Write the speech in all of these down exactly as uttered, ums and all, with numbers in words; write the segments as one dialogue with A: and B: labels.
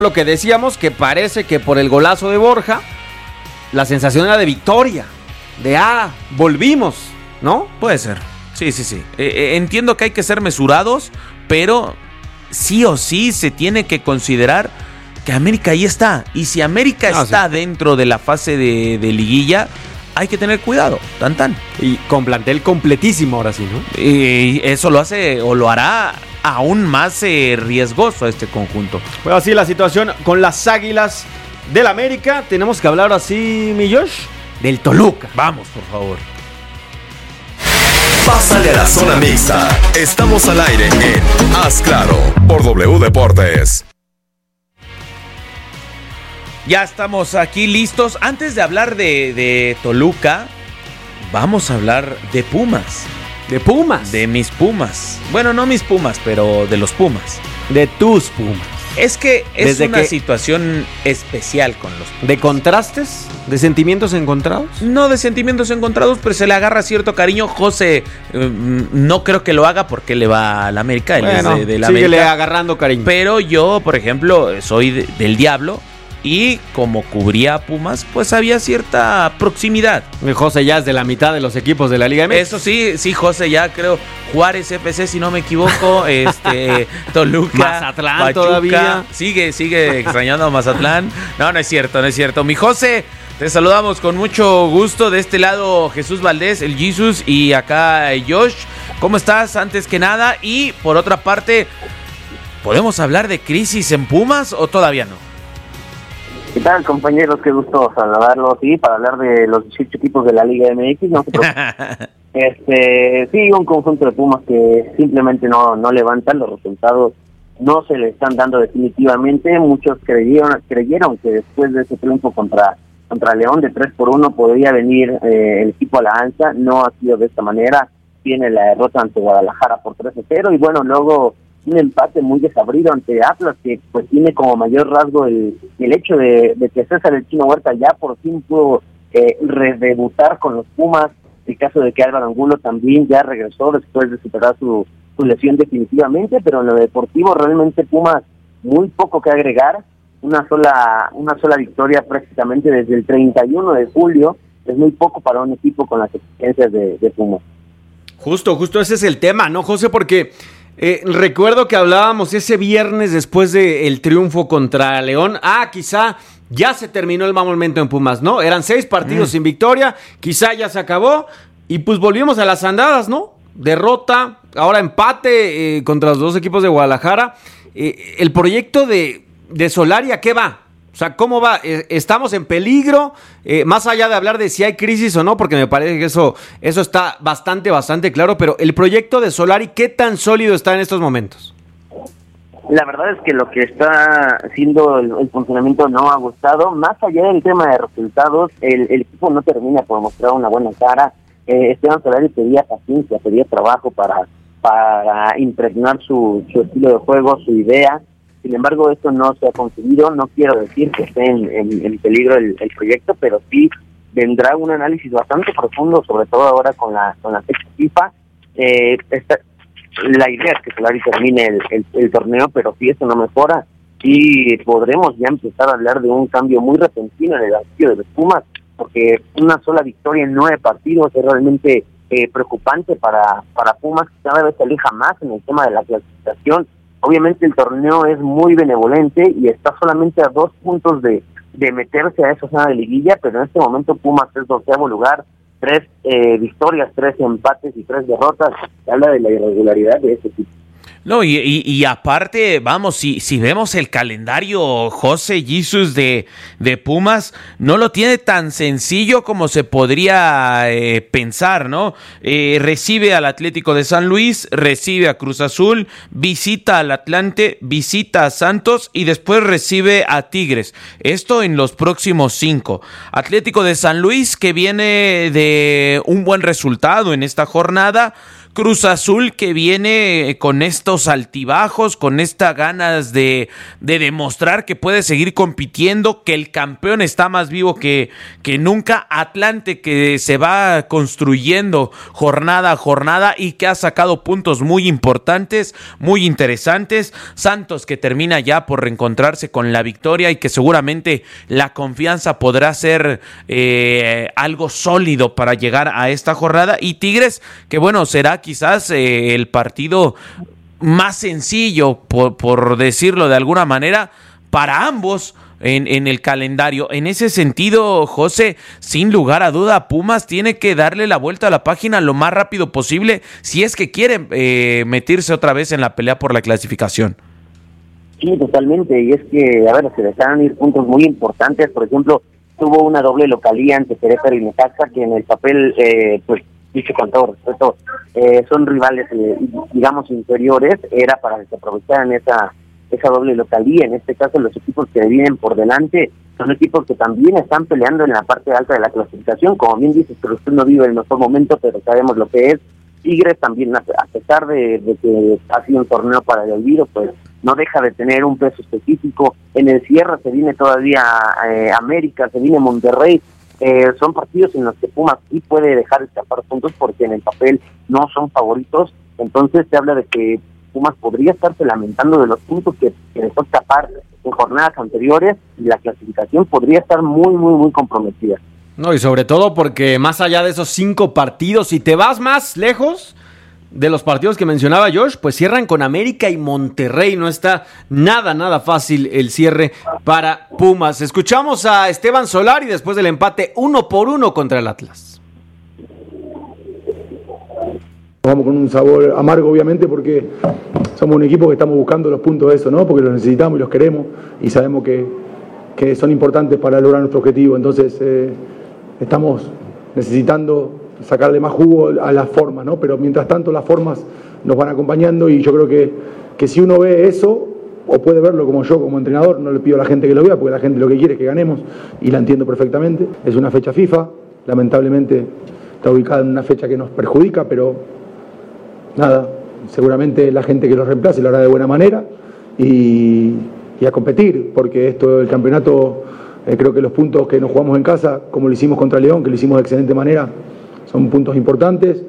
A: lo que decíamos, que parece que por el golazo de Borja, la sensación era de victoria, de ah, volvimos, ¿no?
B: Puede ser, sí, sí, sí. Eh, eh, entiendo que hay que ser mesurados, pero sí o sí se tiene que considerar que América ahí está. Y si América
A: no,
B: está
A: sí.
B: dentro de la fase de, de liguilla, hay que tener cuidado, tan tan.
A: Y con plantel completísimo ahora sí, ¿no?
B: Y eso lo hace o lo hará aún más eh, riesgoso a este conjunto.
A: Bueno, así la situación con las Águilas del América. Tenemos que hablar así, mi Josh, del Toluca.
B: Vamos, por favor.
C: Pásale a la zona mixta. Estamos al aire en Haz Claro por W Deportes.
B: Ya estamos aquí listos. Antes de hablar de, de Toluca, vamos a hablar de Pumas.
A: ¿De Pumas?
B: De mis Pumas. Bueno, no mis Pumas, pero de los Pumas.
A: De tus Pumas.
B: Es que es
A: Desde
B: una
A: que...
B: situación especial con los Pumas.
A: ¿De contrastes? ¿De sentimientos encontrados?
B: No de sentimientos encontrados, pero se le agarra cierto cariño. José eh, no creo que lo haga porque le va a la América. Él
A: bueno,
B: es de, de la
A: síguele
B: América.
A: agarrando cariño.
B: Pero yo, por ejemplo, soy de, del Diablo. Y como cubría a Pumas, pues había cierta proximidad.
A: José ya es de la mitad de los equipos de la Liga M X.
B: Eso sí, sí, José ya creo. Juárez F C, si no me equivoco. este Toluca.
A: Mazatlán
B: Pachuca,
A: todavía.
B: Sigue, sigue extrañando a Mazatlán. No, no es cierto, no es cierto. Mi José, te saludamos con mucho gusto. De este lado, Jesús Valdés, el Jesus. Y acá, Josh. ¿Cómo estás? Antes que nada. Y por otra parte, ¿podemos hablar de crisis en Pumas o todavía no?
D: ¿Qué tal, compañeros? Qué gusto saludarlos. Sí, para hablar de los dieciocho equipos de la Liga M X, no se preocupen. este, sí, un conjunto de Pumas que simplemente no, no levantan, los resultados no se le están dando definitivamente. Muchos creyeron creyeron que después de ese triunfo contra contra León de tres por uno podría venir eh, el equipo a la alza. No ha sido de esta manera. Tiene la derrota ante Guadalajara por tres a cero y bueno, luego un empate muy desabrido ante Atlas, que pues tiene como mayor rasgo el, el hecho de, de que César el Chino Huerta ya por fin pudo eh, redebutar con los Pumas. El caso de que Álvaro Angulo también ya regresó después de superar su, su lesión definitivamente, pero en lo deportivo realmente Pumas muy poco que agregar. Una sola una sola victoria prácticamente desde el treinta y uno de julio, es muy poco para un equipo con las exigencias de, de Pumas.
A: Justo, justo ese es el tema, ¿no, José? Porque Eh, recuerdo que hablábamos ese viernes después del triunfo contra León. Ah, quizá ya se terminó el mal momento en Pumas, ¿no? Eran seis partidos mm. sin victoria, quizá ya se acabó. Y pues volvimos a las andadas, ¿no? Derrota, ahora empate eh, contra los dos equipos de Guadalajara. Eh, el proyecto de, de Solari, ¿a qué va? O sea, ¿cómo va? ¿Estamos en peligro? Eh, más allá de hablar de si hay crisis o no, porque me parece que eso, eso está bastante, bastante claro, pero el proyecto de Solari, ¿qué tan sólido está en estos momentos?
D: La verdad es que lo que está haciendo el, el funcionamiento no ha gustado. Más allá del tema de resultados, el, el equipo no termina por mostrar una buena cara. Eh, Esteban Solari pedía paciencia, pedía trabajo para, para impregnar su, su estilo de juego, su idea. Sin embargo, esto no se ha conseguido. No quiero decir que esté en, en, en peligro el, el proyecto, pero sí vendrá un análisis bastante profundo, sobre todo ahora con la con la fecha FIFA. Eh, esta, la idea es que Solari termine el, el, el torneo, pero si esto no mejora, sí podremos ya empezar a hablar de un cambio muy repentino en el banquillo de los Pumas, porque una sola victoria en nueve partidos es realmente eh, preocupante para, para Pumas, que cada vez se aleja más en el tema de la clasificación. Obviamente el torneo es muy benevolente y está solamente a dos puntos de, de meterse a esa zona de liguilla, pero en este momento Pumas es doceavo lugar, tres eh, victorias, tres empates y tres derrotas. Se habla de la irregularidad de ese equipo.
B: No, y, y, y aparte, vamos, si, si vemos el calendario, José Jesus de, de Pumas, no lo tiene tan sencillo como se podría eh, pensar, ¿no? Eh, recibe al Atlético de San Luis, recibe a Cruz Azul, visita al Atlante, visita a Santos y después recibe a Tigres. Esto en los próximos cinco. Atlético de San Luis, que viene de un buen resultado en esta jornada. Cruz Azul que viene con estos altibajos, con estas ganas de, de demostrar que puede seguir compitiendo, que el campeón está más vivo que, que nunca. Atlante que se va construyendo jornada a jornada y que ha sacado puntos muy importantes, muy interesantes. Santos que termina ya por reencontrarse con la victoria y que seguramente la confianza podrá ser eh, algo sólido para llegar a esta jornada. Y Tigres que bueno, será quizás eh, el partido más sencillo, por, por decirlo de alguna manera, para ambos en, en el calendario. En ese sentido, José, sin lugar a duda, Pumas tiene que darle la vuelta a la página lo más rápido posible si es que quiere eh, meterse otra vez en la pelea por la clasificación.
D: Sí, totalmente, y es que, a ver, se dejaron ir puntos muy importantes. Por ejemplo, tuvo una doble localía ante Querétaro y Necaxa, que en el papel, eh, pues, dicho con todo respeto, eh, son rivales, eh, digamos, inferiores. Era para que se aprovecharan esa esa doble localía. En este caso, los equipos que vienen por delante son equipos que también están peleando en la parte alta de la clasificación. Como bien dices, pero usted no vive el mejor momento, pero sabemos lo que es. Tigres también, a pesar de, de que ha sido un torneo para el olvido, pues no deja de tener un peso específico. En el cierre se viene todavía eh, América, se viene Monterrey. Eh, son partidos en los que Pumas sí puede dejar escapar puntos porque en el papel no son favoritos. Entonces se habla de que Pumas podría estarse lamentando de los puntos que, que dejó escapar en jornadas anteriores y la clasificación podría estar muy, muy, muy comprometida.
A: No, y sobre todo porque más allá de esos cinco partidos, si te vas más lejos de los partidos que mencionaba Josh, pues cierran con América y Monterrey. No está nada, nada fácil el cierre para Pumas. Escuchamos a Esteban Solari después del empate uno por uno contra el Atlas.
E: Vamos con un sabor amargo, obviamente, porque somos un equipo que estamos buscando los puntos de eso, ¿no? Porque los necesitamos y los queremos y sabemos que, que son importantes para lograr nuestro objetivo. Entonces, eh, estamos necesitando sacarle más jugo a las formas, ¿no? Pero mientras tanto las formas nos van acompañando y yo creo que, que si uno ve eso, o puede verlo como yo, como entrenador, no le pido a la gente que lo vea, porque la gente lo que quiere es que ganemos y la entiendo perfectamente. Es una fecha FIFA, lamentablemente está ubicada en una fecha que nos perjudica, pero nada, seguramente la gente que lo reemplace lo hará de buena manera y, y a competir, porque esto, el campeonato, eh, creo que los puntos que nos jugamos en casa, como lo hicimos contra León, que lo hicimos de excelente manera, son puntos importantes.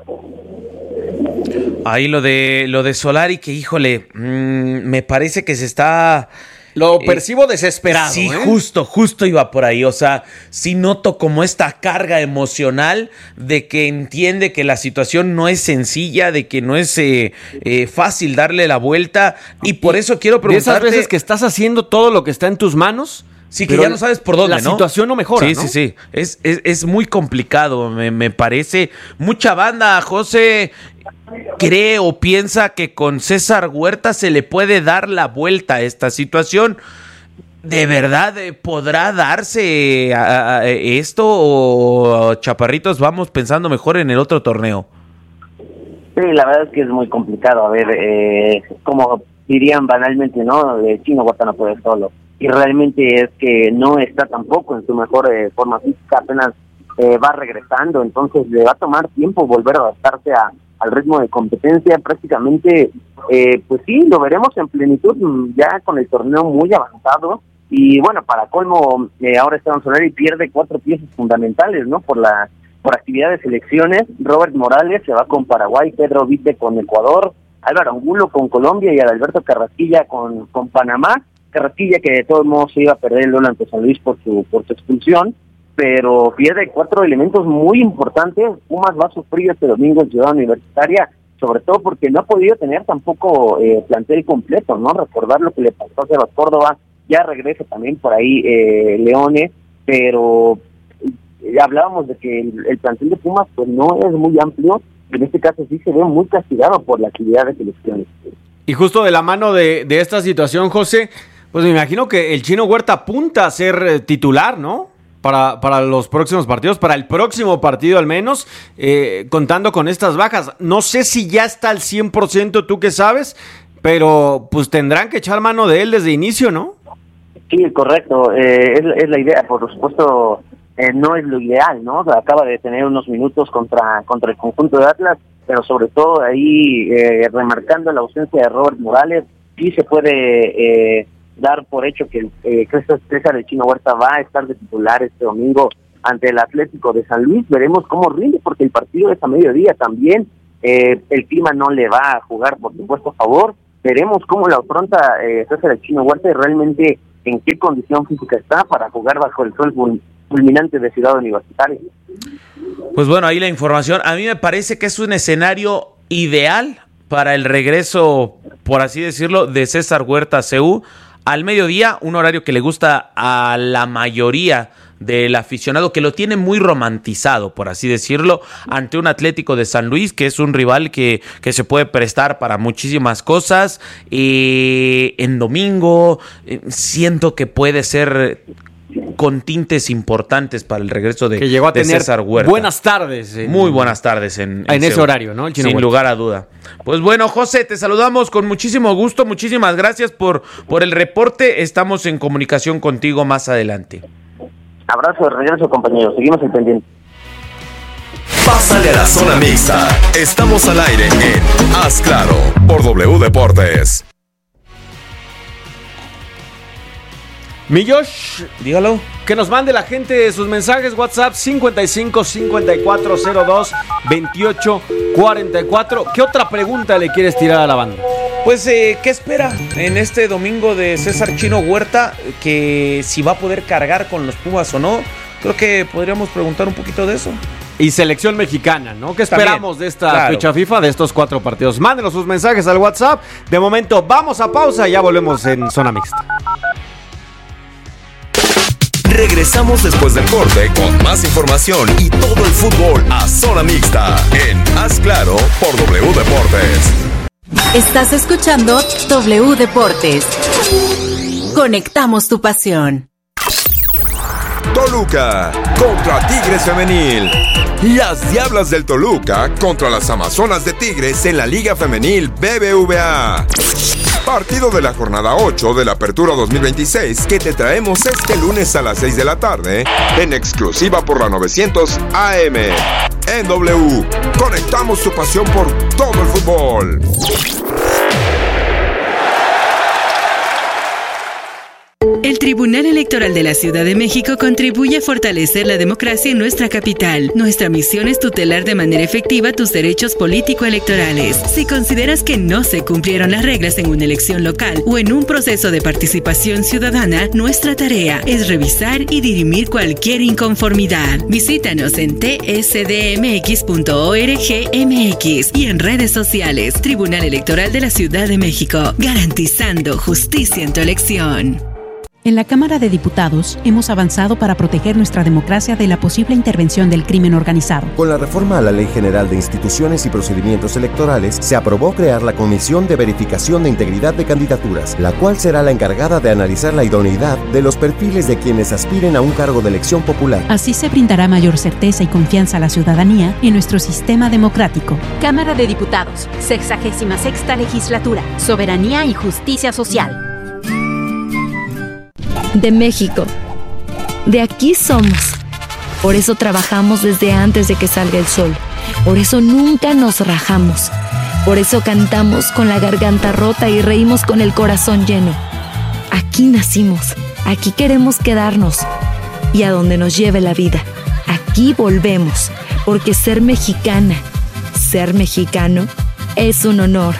B: Ahí lo de lo de Solari, que híjole, mmm, me parece que se está...
A: Lo percibo eh, desesperado.
B: Sí,
A: ¿eh?
B: justo, justo iba por ahí. O sea, sí noto como esta carga emocional de que entiende que la situación no es sencilla, de que no es eh, eh, fácil darle la vuelta. Y por eso quiero preguntarte...
A: De esas veces que estás haciendo todo lo que está en tus manos...
B: Sí, que ya no sabes por dónde,
A: la
B: ¿no?
A: La situación no mejora,
B: Sí,
A: ¿no?
B: sí, sí. Es, es, es muy complicado, me, me parece. Mucha banda, José, cree o piensa que con César Huerta se le puede dar la vuelta a esta situación. ¿De verdad podrá darse a, a esto o, Chaparritos, vamos pensando mejor en el otro torneo?
D: Sí, la verdad es que es muy complicado. A ver, eh, como dirían banalmente, ¿no? El Chino Huerta no puede solo. Y realmente es que no está tampoco en su mejor eh, forma física, apenas eh, va regresando, entonces le va a tomar tiempo volver a adaptarse a, al ritmo de competencia. Prácticamente, eh, pues sí, lo veremos en plenitud ya con el torneo muy avanzado. Y bueno, para colmo, eh, ahora Esteban Solari pierde cuatro piezas fundamentales, ¿no? Por la por actividad de selecciones. Robert Morales se va con Paraguay, Pedro Vite con Ecuador, Álvaro Angulo con Colombia y Adalberto Carrasquilla con, con Panamá. Carrasquilla que de todos modos se iba a perder el duelo ante San Luis por su por su expulsión, pero pierde cuatro elementos muy importantes. Pumas va a sufrir este domingo en Ciudad Universitaria, sobre todo porque no ha podido tener tampoco eh, plantel completo, ¿no? Recordar lo que le pasó a Sebas Córdoba, ya regresa también por ahí eh, Leone, pero eh, hablábamos de que el, el plantel de Pumas pues no es muy amplio, en este caso sí se ve muy castigado por la actividad de selecciones.
A: Y justo de la mano de, de esta situación, José, pues me imagino que el Chino Huerta apunta a ser eh, titular, ¿no? Para, para los próximos partidos, para el próximo partido al menos, eh, contando con estas bajas. No sé si ya está al cien por ciento, tú que sabes, pero pues tendrán que echar mano de él desde inicio, ¿no?
D: Sí, correcto, eh, es, es la idea, por supuesto, eh, no es lo ideal, ¿no? Acaba de tener unos minutos contra, contra el conjunto de Atlas, pero sobre todo ahí eh, remarcando la ausencia de Robert Morales, sí se puede eh, dar por hecho que eh, César El Chino Huerta va a estar de titular este domingo ante el Atlético de San Luis. Veremos cómo rinde, porque el partido es a mediodía también, eh, el clima no le va a jugar, por supuesto, a favor. Veremos cómo lo afronta eh, César El Chino Huerta y realmente en qué condición física está para jugar bajo el sol fulminante de Ciudad Universitaria.
B: Pues bueno, ahí la información. A mí me parece que es un escenario ideal para el regreso, por así decirlo, de César Huerta a C U al mediodía, un horario que le gusta a la mayoría del aficionado, que lo tiene muy romantizado, por así decirlo, ante un Atlético de San Luis, que es un rival que, que se puede prestar para muchísimas cosas. Eh, en domingo, eh, siento que puede ser con tintes importantes para el regreso de,
A: que llegó a
B: de
A: tener
B: César Huerta.
A: Buenas tardes. En,
B: Muy buenas tardes en,
A: en, en ese
B: Seúl.
A: horario, ¿no? El Chino
B: Sin
A: Huerta.
B: lugar a duda. Pues bueno, José, te saludamos con muchísimo gusto. Muchísimas gracias por, por el reporte. Estamos en comunicación contigo más adelante.
D: Abrazo de regreso, compañeros. Seguimos el pendiente.
C: Pásale a la zona mixta. Estamos al aire en Haz Claro por W Deportes.
A: Mi Josh,
B: dígalo.
A: Que nos mande la gente sus mensajes. WhatsApp cincuenta y cinco cincuenta y cuatro cero dos veintiocho cuarenta y cuatro. ¿Qué otra pregunta le quieres tirar a la banda?
B: Pues, eh, ¿qué espera en este domingo de César Chino Huerta? Que si va a poder cargar con los Pumas o no. Creo que podríamos preguntar un poquito de eso.
A: Y selección mexicana, ¿no? ¿Qué esperamos También, de esta
B: claro.
A: fecha FIFA, de estos cuatro partidos? Mándenos sus mensajes al WhatsApp. De momento, vamos a pausa y ya volvemos en Zona Mixta.
C: Regresamos después del corte con más información y todo el fútbol a Zona Mixta en Haz Claro por W Deportes.
F: Estás escuchando W Deportes. Conectamos tu pasión.
C: Toluca contra Tigres Femenil. Las Diablas del Toluca contra las Amazonas de Tigres en la Liga Femenil B B V A. Partido de la jornada ocho de la Apertura dos mil veintiséis que te traemos este lunes a las seis de la tarde en exclusiva por la novecientos A M. En W, conectamos tu pasión por todo el fútbol.
G: El Tribunal Electoral de la Ciudad de México contribuye a fortalecer la democracia en nuestra capital. Nuestra misión es tutelar de manera efectiva tus derechos político-electorales. Si consideras que no se cumplieron las reglas en una elección local o en un proceso de participación ciudadana, nuestra tarea es revisar y dirimir cualquier inconformidad. Visítanos en t s d m x punto org m x y en redes sociales. Tribunal Electoral de la Ciudad de México, garantizando justicia en tu elección.
H: En la Cámara de Diputados hemos avanzado para proteger nuestra democracia de la posible intervención del crimen organizado.
I: Con la reforma a la Ley General de Instituciones y Procedimientos Electorales, se aprobó crear la Comisión de Verificación de Integridad de Candidaturas, la cual será la encargada de analizar la idoneidad de los perfiles de quienes aspiren a un cargo de elección popular.
H: Así se brindará mayor certeza y confianza a la ciudadanía en nuestro sistema democrático.
J: Cámara de Diputados, sexagésima sexta legislatura, soberanía y justicia social.
K: De México. De aquí somos. Por eso trabajamos desde antes de que salga el sol. Por eso nunca nos rajamos. Por eso cantamos con la garganta rota y reímos con el corazón lleno. Aquí nacimos. Aquí queremos quedarnos. Y a donde nos lleve la vida. Aquí volvemos. Porque ser mexicana, ser mexicano, es un honor.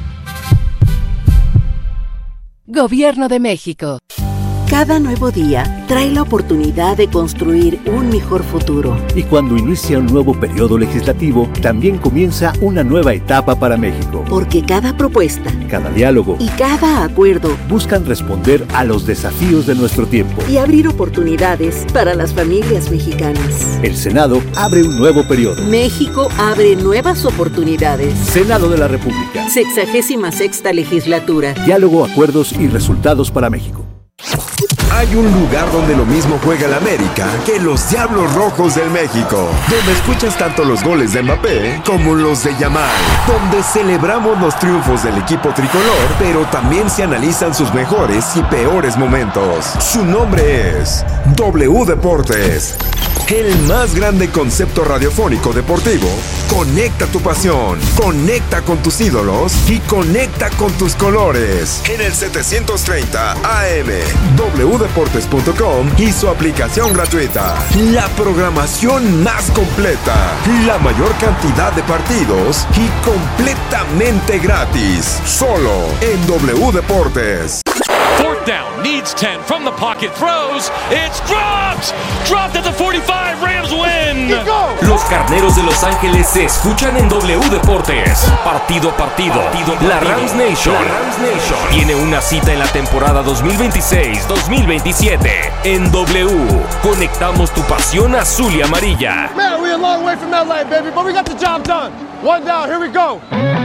L: Gobierno de México.
M: Cada nuevo día trae la oportunidad de construir un mejor futuro.
N: Y cuando inicia un nuevo periodo legislativo, también comienza una nueva etapa para México.
M: Porque cada propuesta,
N: cada diálogo
M: y cada acuerdo
N: buscan responder a los desafíos de nuestro tiempo
M: y abrir oportunidades para las familias mexicanas.
N: El Senado abre un nuevo periodo.
M: México abre nuevas oportunidades.
N: Senado de la República.
M: Sexagésima sexta legislatura.
N: Diálogo, acuerdos y resultados para México.
C: Hay un lugar donde lo mismo juega el América que los Diablos Rojos del México, donde escuchas tanto los goles de Mbappé como los de Yamal, donde celebramos los triunfos del equipo tricolor, pero también se analizan sus mejores y peores momentos. Su nombre es W Deportes. el más grande concepto radiofónico deportivo. Conecta tu pasión, conecta con tus ídolos y conecta con tus colores. En el setecientos treinta A M, doble u deportes punto com y su aplicación gratuita. La programación más completa, la mayor cantidad de partidos y completamente gratis. Solo en W Deportes.
O: Fourth down, needs ten, from the pocket, throws, it's dropped! Dropped at the forty-five, Rams win!
P: Los Carneros de Los Ángeles se escuchan en W Deportes. Partido a partido, partido, partido. La Rams Nation, la Rams Nation tiene una cita en la temporada dos mil veintiséis dos mil veintisiete. En W, conectamos tu pasión azul y amarilla.
Q: Man, we're a long way from L A, baby, but we got the job done. One down, here we go.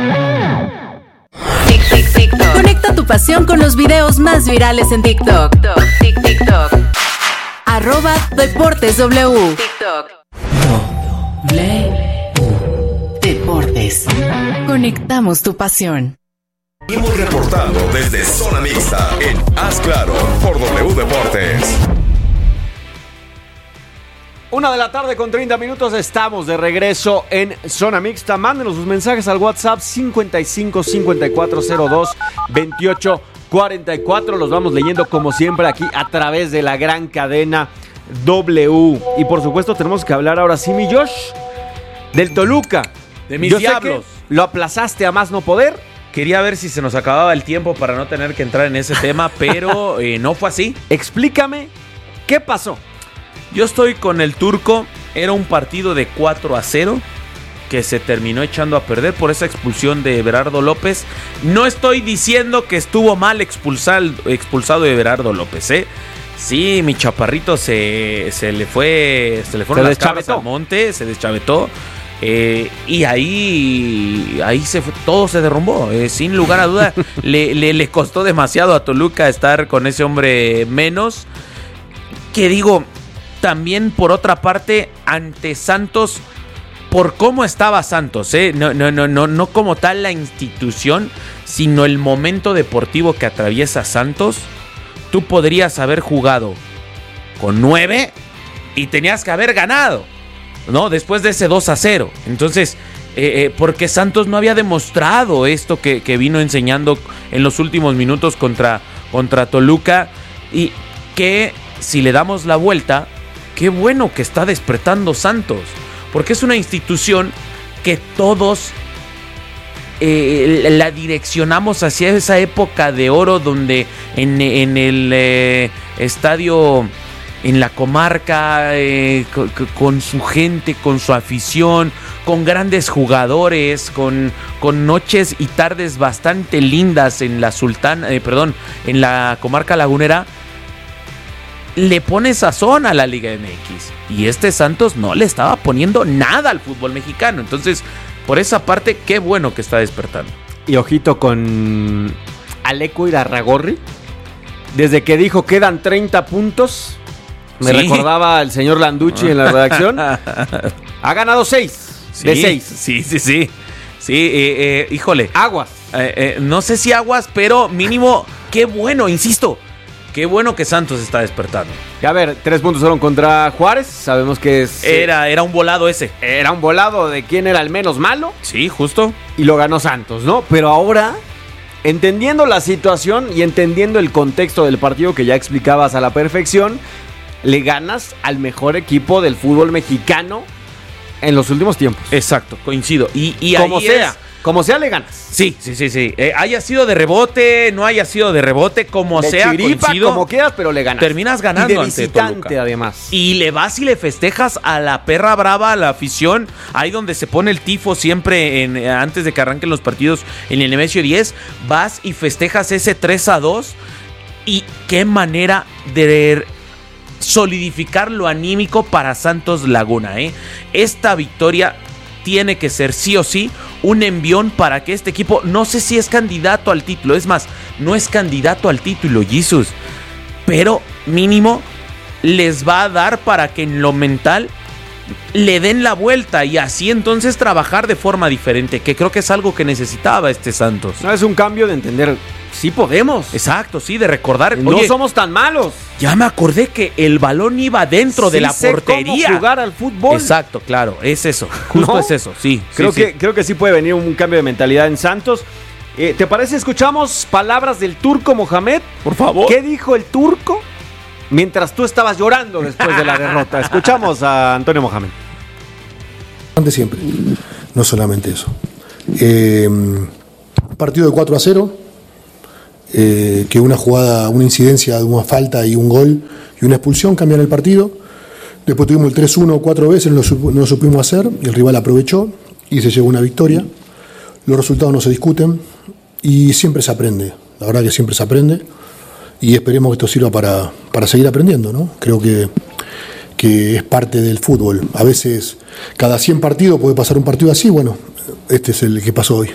F: Conecta tu pasión con los videos más virales en TikTok. TikTok, TikTok. Arroba Deportes W. TikTok. W Deportes. Conectamos tu pasión.
C: Hemos reportado desde Zona Mixta en Haz Claro por W Deportes.
A: Una de la tarde con treinta minutos, estamos de regreso en Zona Mixta. Mándenos sus mensajes al WhatsApp cincuenta y cinco cincuenta y cuatro cero dos veintiocho cuarenta y cuatro. Los vamos leyendo como siempre aquí a través de la gran cadena W. Y por supuesto tenemos que hablar ahora sí, mi Josh, del Toluca.
B: De mis
A: Yo
B: diablos.
A: Sé que lo aplazaste a más no poder.
B: Quería ver si se nos acababa el tiempo para no tener que entrar en ese tema, pero eh, no fue así.
A: Explícame, ¿qué pasó?
B: Yo estoy con el Turco. Era un partido de cuatro a cero que se terminó echando a perder por esa expulsión de Everardo López. No estoy diciendo que estuvo mal expulsar, expulsado de Everardo López, ¿eh? Sí, mi chaparrito se, se le fue, se le fueron
A: se
B: las cabras al monte, se deschavetó. Eh, y ahí, ahí se fue, todo se derrumbó, eh, sin lugar a duda. le, le, le costó demasiado a Toluca estar con ese hombre menos. Que digo... También, por otra parte, ante Santos, por cómo estaba Santos, ¿eh? no, no, no, no, no como tal la institución, sino el momento deportivo que atraviesa Santos. Tú podrías haber jugado con nueve y tenías que haber ganado, ¿no? Después de ese dos a cero. Entonces, eh, eh, porque Santos no había demostrado esto que, que vino enseñando en los últimos minutos contra, contra Toluca, y que si le damos la vuelta... Qué bueno que está despertando Santos, porque es una institución que todos eh, la direccionamos hacia esa época de oro donde en, en el eh, estadio, en la comarca, eh, con, con su gente, con su afición, con grandes jugadores, con, con noches y tardes bastante lindas en la Sultana, eh, perdón, en la comarca lagunera. Le pone sazón a la Liga M X. Y este Santos no le estaba poniendo nada al fútbol mexicano. Entonces, por esa parte, qué bueno que está despertando.
A: Y ojito con Aleco Irarragorri. Desde que dijo quedan treinta puntos, me sí. recordaba el señor Landucci en la redacción. Ha ganado seis
B: sí,
A: de seis.
B: Sí, sí, sí. Sí, eh, eh, híjole.
A: Aguas.
B: Eh, eh, no sé si aguas, pero mínimo, qué bueno, insisto. Qué bueno que Santos está despertando.
A: A ver, tres puntos fueron contra Juárez. Sabemos que es...
B: Era, era un volado ese.
A: Era un volado de quién era el menos malo.
B: Sí, justo.
A: Y lo ganó Santos, ¿no? Pero ahora, entendiendo la situación y entendiendo el contexto del partido que ya explicabas a la perfección, le ganas al mejor equipo del fútbol mexicano en los últimos tiempos.
B: Exacto, coincido. Y, y
A: como
B: ahí
A: sea.
B: Es...
A: Como sea, le ganas.
B: Sí, sí, sí, sí. Eh, haya sido de rebote, no haya sido de rebote, como
A: de
B: sea,
A: chiripa,
B: coincido.
A: Como quieras, pero le ganas.
B: Terminas ganando
A: y de
B: ante
A: visitante,
B: Toluca.
A: Además.
B: Y le vas y le festejas a la perra brava, a la afición. Ahí donde se pone el tifo siempre en, antes de que arranquen los partidos en el Nemesio diez. Vas y festejas ese tres a dos. Y qué manera de solidificar lo anímico para Santos Laguna, ¿eh? Esta victoria tiene que ser sí o sí un envión para que este equipo, no sé si es candidato al título, es más, no es candidato al título, Jesús, pero mínimo les va a dar para que en lo mental le den la vuelta y así entonces trabajar de forma diferente, que creo que es algo que necesitaba este Santos.
A: No, es un cambio de entender sí podemos.
B: Exacto, sí, de recordar.
A: No
B: oye,
A: somos tan malos.
B: Ya me acordé que el balón iba dentro
A: sí
B: de la
A: sé
B: portería.
A: Cómo jugar al fútbol.
B: Exacto, claro, es eso. Justo
A: ¿No?
B: es eso, sí.
A: Creo,
B: sí,
A: que,
B: sí.
A: creo que sí puede venir un cambio de mentalidad en Santos. Eh, ¿Te parece? Escuchamos palabras del Turco Mohamed.
B: Por favor.
A: ¿Qué dijo el Turco mientras tú estabas llorando después de la derrota? Escuchamos a Antonio Mohamed.
R: Siempre, no solamente eso. Eh, partido de cuatro a cero, eh, que una jugada, una incidencia de una falta y un gol y una expulsión cambian el partido. Después tuvimos el tres uno cuatro veces, no lo, sup- no lo supimos hacer y el rival aprovechó y se llevó una victoria. Los resultados no se discuten y siempre se aprende, la verdad que siempre se aprende y esperemos que esto sirva para, para seguir aprendiendo, ¿no? Creo que, que es parte del fútbol. A veces cada cien partidos puede pasar un partido así, bueno, este es el que pasó hoy.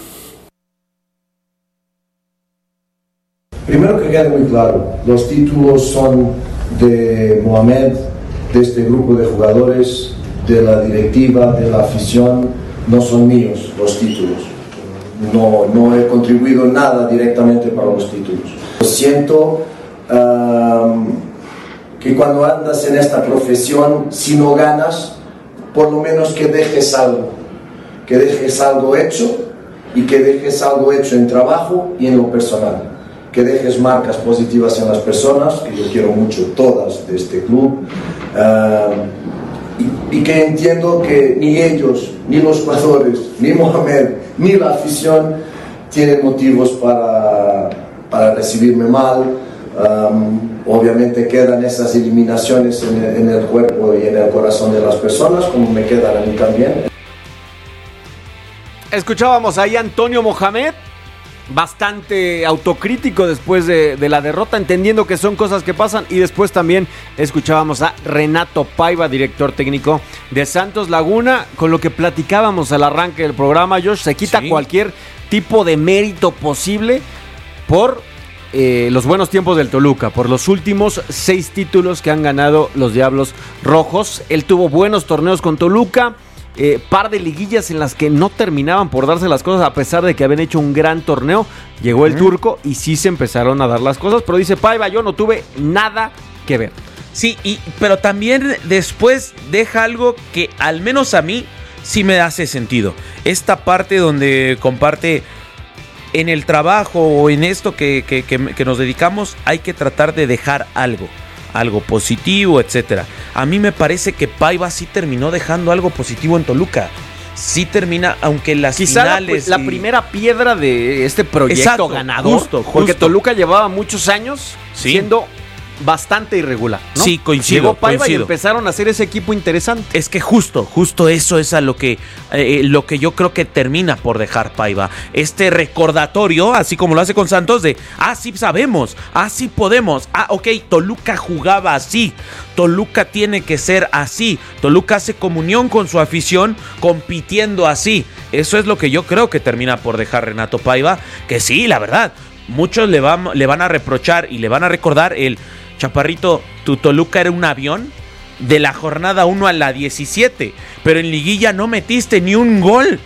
S: Primero que quede muy claro, los títulos son de Mohamed, de este grupo de jugadores, de la directiva, de la afición, no son míos los títulos. No, no he contribuido nada directamente para los títulos. Siento um, que cuando andas en esta profesión, si no ganas, por lo menos que dejes algo, que dejes algo hecho y que dejes algo hecho en trabajo y en lo personal. Que dejes marcas positivas en las personas, que yo quiero mucho todas de este club, uh, y, y que entiendo que ni ellos, ni los jugadores, ni Mohamed, ni la afición tienen motivos para, para recibirme mal. Um, obviamente quedan esas eliminaciones en el, en el cuerpo y en el corazón de las personas, como me quedan a mí también.
A: Escuchábamos ahí a Antonio Mohamed, bastante autocrítico después de, de la derrota, entendiendo que son cosas que pasan. Y después también escuchábamos a Renato Paiva, director técnico de Santos Laguna, con lo que platicábamos al arranque del programa. Josh, se quita sí. cualquier tipo de mérito posible por eh, los buenos tiempos del Toluca, por los últimos seis títulos que han ganado los Diablos Rojos. Él tuvo buenos torneos con Toluca, Eh, par de liguillas en las que no terminaban por darse las cosas, a pesar de que habían hecho un gran torneo. Llegó el uh-huh. Turco y sí se empezaron a dar las cosas, pero dice Paiva, yo no tuve nada que ver.
B: Sí, y, pero también después deja algo que al menos a mí sí me hace sentido. Esta parte donde comparte en el trabajo o en esto que, que, que, que nos dedicamos, hay que tratar de dejar algo. Algo positivo, etcétera. A mí me parece que Paiva sí terminó dejando algo positivo en Toluca. Sí termina, aunque en las
A: Quizá
B: finales...
A: la, la
B: y...
A: primera piedra de este proyecto
B: Exacto,
A: ganador.
B: Justo, justo.
A: Porque Toluca llevaba muchos años
B: sí.
A: siendo bastante irregular, ¿no?
B: Sí, coincido.
A: Llegó Paiva
B: coincido.
A: y empezaron a hacer ese equipo interesante.
B: Es que justo, justo eso es a lo que, eh, lo que yo creo que termina por dejar Paiva. Este recordatorio, así como lo hace con Santos, de, ah, sí sabemos, ah, sí podemos, ah, ok, Toluca jugaba así, Toluca tiene que ser así, Toluca hace comunión con su afición compitiendo así. Eso es lo que yo creo que termina por dejar Renato Paiva, que sí, la verdad, muchos le van, le van a reprochar y le van a recordar el... Chaparrito, tu Toluca era un avión de la jornada uno a la diecisiete, pero en liguilla no metiste ni un gol,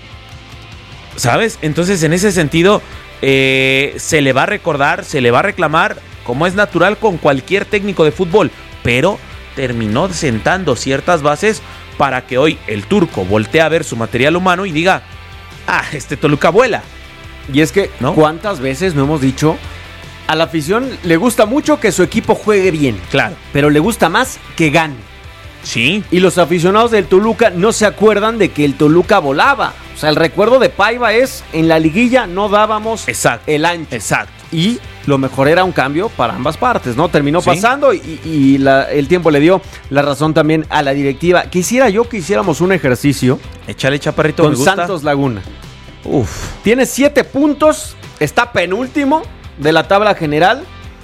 B: ¿sabes? Entonces en ese sentido eh, se le va a recordar, se le va a reclamar, como es natural con cualquier técnico de fútbol, pero terminó sentando ciertas bases para que hoy el Turco voltee a ver su material humano y diga, ah, este Toluca vuela.
A: Y es que, ¿no? ¿Cuántas veces no hemos dicho? A la afición le gusta mucho que su equipo juegue bien.
B: Claro.
A: Pero le gusta más que gane.
B: Sí.
A: Y los aficionados del Toluca no se acuerdan de que el Toluca volaba. O sea, el recuerdo de Paiva es, en la liguilla no dábamos
B: Exacto.
A: el ancho.
B: Exacto.
A: Y lo mejor era un cambio para ambas partes, ¿no? Terminó
B: ¿Sí?
A: pasando y, y la, el tiempo le dio la razón también a la directiva. Quisiera yo que hiciéramos un ejercicio.
B: Échale, Chaparrito,
A: con
B: me gusta.
A: Santos Laguna.
B: Uf.
A: Tiene siete puntos, está penúltimo de la tabla general.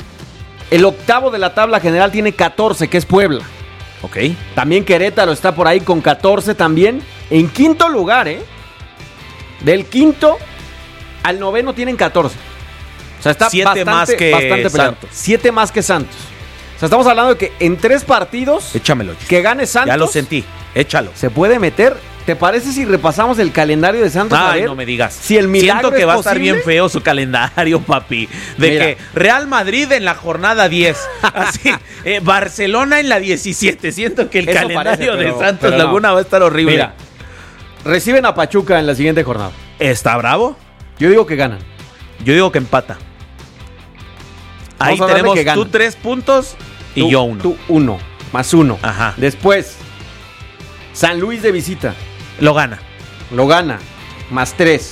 A: El octavo de la tabla general tiene catorce, que es Puebla.
B: Ok.
A: También Querétaro está por ahí con catorce también. En quinto lugar, ¿eh? Del quinto al noveno tienen catorce. O sea, está
B: Siete
A: bastante,
B: más que
A: bastante peleado.
B: Santos.
A: Siete más que Santos. O sea, estamos hablando de que en tres partidos
B: Échamelo.
A: que gane Santos,
B: ya lo sentí. Échalo.
A: se puede meter ¿Te parece si repasamos el calendario de Santos?
B: Ay,
A: a ver
B: no me digas.
A: Si el milagro
B: Siento que
A: es
B: va a estar
A: posible?
B: bien feo su calendario, papi. De
A: Mira.
B: que Real Madrid en la jornada diez. Así, eh, Barcelona en la diecisiete. Siento que el
A: Eso
B: calendario
A: parece, pero-
B: de Santos
A: pero no.
B: Laguna va a estar horrible.
A: Mira, reciben a Pachuca en la siguiente jornada.
B: ¿Está bravo?
A: Yo digo que ganan.
B: Yo digo que empata. Ahí
A: Vamos a hablar de
B: tenemos
A: que ganan.
B: tú tres puntos y
A: Tú-
B: yo uno.
A: Tú uno, más uno.
B: Ajá.
A: Después, San Luis de visita.
B: Lo gana.
A: Lo gana, más tres.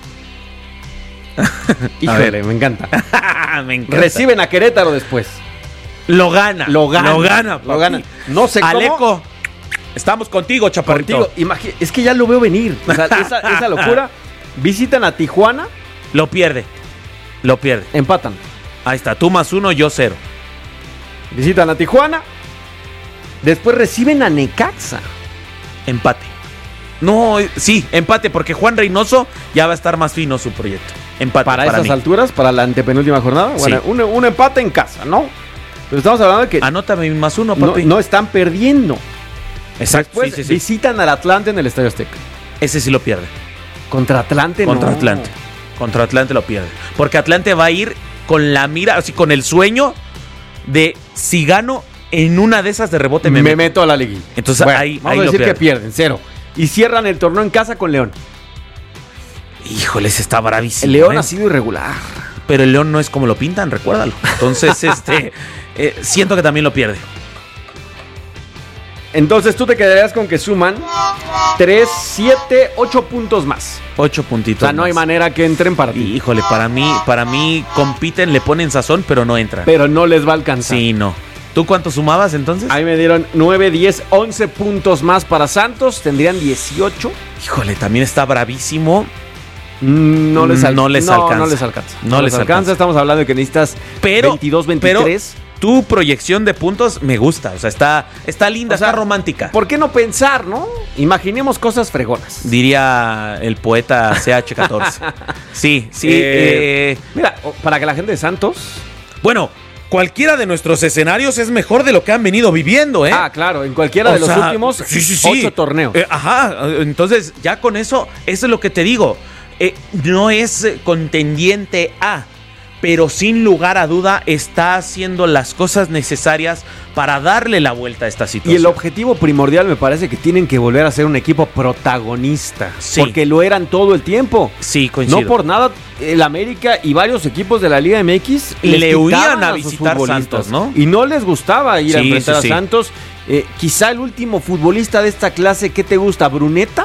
A: Híjole,
B: ver.
A: me encanta.
B: Me encanta.
A: Reciben a Querétaro después.
B: Lo gana.
A: Lo gana.
B: Lo gana,
A: Lo
B: papi.
A: gana. No sé cómo.
B: Aleco, estamos contigo, chaparrito.
A: Contigo, imagi- es que ya lo veo venir. O sea, esa, esa locura. Visitan a Tijuana,
B: Lo pierde. Lo pierde.
A: empatan.
B: Ahí está. Tú más uno, yo cero.
A: Visitan a Tijuana. Después reciben a Necaxa.
B: Empate. No, eh, sí, empate, porque Juan Reynoso ya va a estar más fino su proyecto. Empate
A: Para,
B: para,
A: esas
B: mí.
A: alturas, para la antepenúltima jornada.
B: Sí.
A: Bueno, un, un empate en casa, ¿no? Pero estamos hablando de que
B: Anótame más uno,
A: no,
B: papi.
A: no están perdiendo.
B: Exacto.
A: Después
B: Sí, sí, sí.
A: visitan al Atlante en el Estadio Azteca.
B: Ese sí lo pierde.
A: Contra Atlante,
B: Contra
A: no.
B: Atlante. Contra Atlante lo pierde. Porque Atlante va a ir con la mira, así con el sueño de si gano en una de esas de rebote me,
A: Me
B: meto.
A: meto a la liguilla.
B: Entonces
A: Bueno,
B: ahí,
A: vamos
B: ahí
A: a
B: lo
A: decir que
B: pierde.
A: pierden, cero. Y cierran el torneo en casa con León.
B: Híjoles, está bravísimo.
A: El León
B: ¿eh?
A: ha sido irregular.
B: Pero el León no es como lo pintan, recuérdalo. Entonces, este, eh, siento que también lo pierde.
A: Entonces tú te quedarías con que suman tres, siete, ocho puntos más.
B: Ocho
A: O
B: puntitos.
A: sea, no hay
B: más.
A: manera que entren para ti.
B: Híjole, para mí, para mí compiten, le ponen sazón, pero no entran.
A: Pero no les va a alcanzar.
B: Sí, no. ¿Tú cuánto sumabas entonces?
A: Ahí me dieron nueve, diez, once puntos más para Santos. Tendrían dieciocho.
B: Híjole, también está bravísimo.
A: No les, al-
B: No les
A: no,
B: alcanza.
A: No les alcanza.
B: No les alcanza.
A: Estamos hablando de que necesitas
B: Pero,
A: veintidós,
B: pero
A: veintitrés.
B: tu proyección de puntos me gusta. O sea, está, está linda,
A: O sea,
B: está romántica.
A: ¿Por qué no pensar, no? Imaginemos cosas fregonas.
B: Diría el poeta C H catorce. Sí, sí.
A: Eh,
B: eh,
A: Mira, o- para que la gente de Santos...
B: bueno, cualquiera de nuestros escenarios es mejor de lo que han venido viviendo, ¿eh?
A: Ah, claro, en cualquiera
B: O
A: de los
B: sea,
A: últimos
B: sí, sí, sí.
A: ocho torneos.
B: Eh, ajá, entonces ya con eso, eso es lo que te digo. Eh, no es eh, contendiente a, pero sin lugar a duda está haciendo las cosas necesarias para darle la vuelta a esta
A: Y
B: situación.
A: el objetivo primordial me parece que tienen que volver a ser un equipo protagonista.
B: Sí.
A: Porque lo eran todo el tiempo.
B: Sí, coincido.
A: No por nada, el América y varios equipos de la Liga M X
B: Le
A: les
B: huían
A: quitaban
B: a
A: sus
B: visitar
A: futbolistas,
B: Santos, ¿no?
A: Y no les gustaba ir a
B: Sí,
A: enfrentar
B: sí,
A: a
B: sí.
A: Santos. Eh, quizá el último futbolista de esta clase, ¿qué te gusta? ¿Bruneta?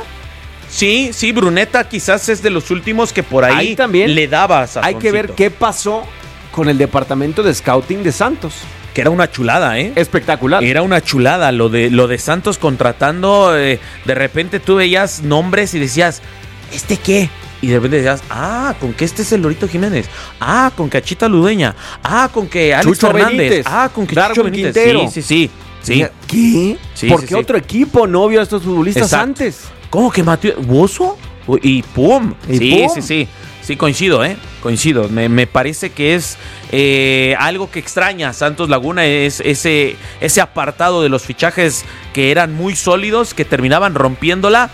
B: Sí, sí, Bruneta quizás es de los últimos que por ahí,
A: Ahí también
B: le daba
A: Hay
B: sazoncito.
A: que ver qué pasó con el departamento de scouting de Santos.
B: Que era una chulada, ¿eh?
A: Espectacular.
B: Era una chulada lo de, lo de Santos contratando. eh, de repente tú veías nombres y decías, ¿este qué? Y de repente decías, ah, con que este es el Lorito Jiménez. Ah, con que Achita Ludeña. Ah, con que Alex
A: Chucho
B: Fernández.
A: Benítez.
B: Ah, con que
A: Darwin
B: Chucho Benítez.
A: Quintero.
B: Sí, sí, sí. sí.
A: ¿Qué?
B: Sí,
A: ¿Por
B: sí,
A: qué
B: sí.
A: otro equipo no vio a estos futbolistas
B: Exacto.
A: antes?
B: ¿Cómo que Mateo? ¿Bozo? Y pum.
A: Y
B: sí,
A: pum.
B: sí, sí. Sí, coincido, ¿eh? Coincido. Me, me parece que es eh, algo que extraña a Santos Laguna, es ese, ese apartado de los fichajes que eran muy sólidos, que terminaban rompiéndola.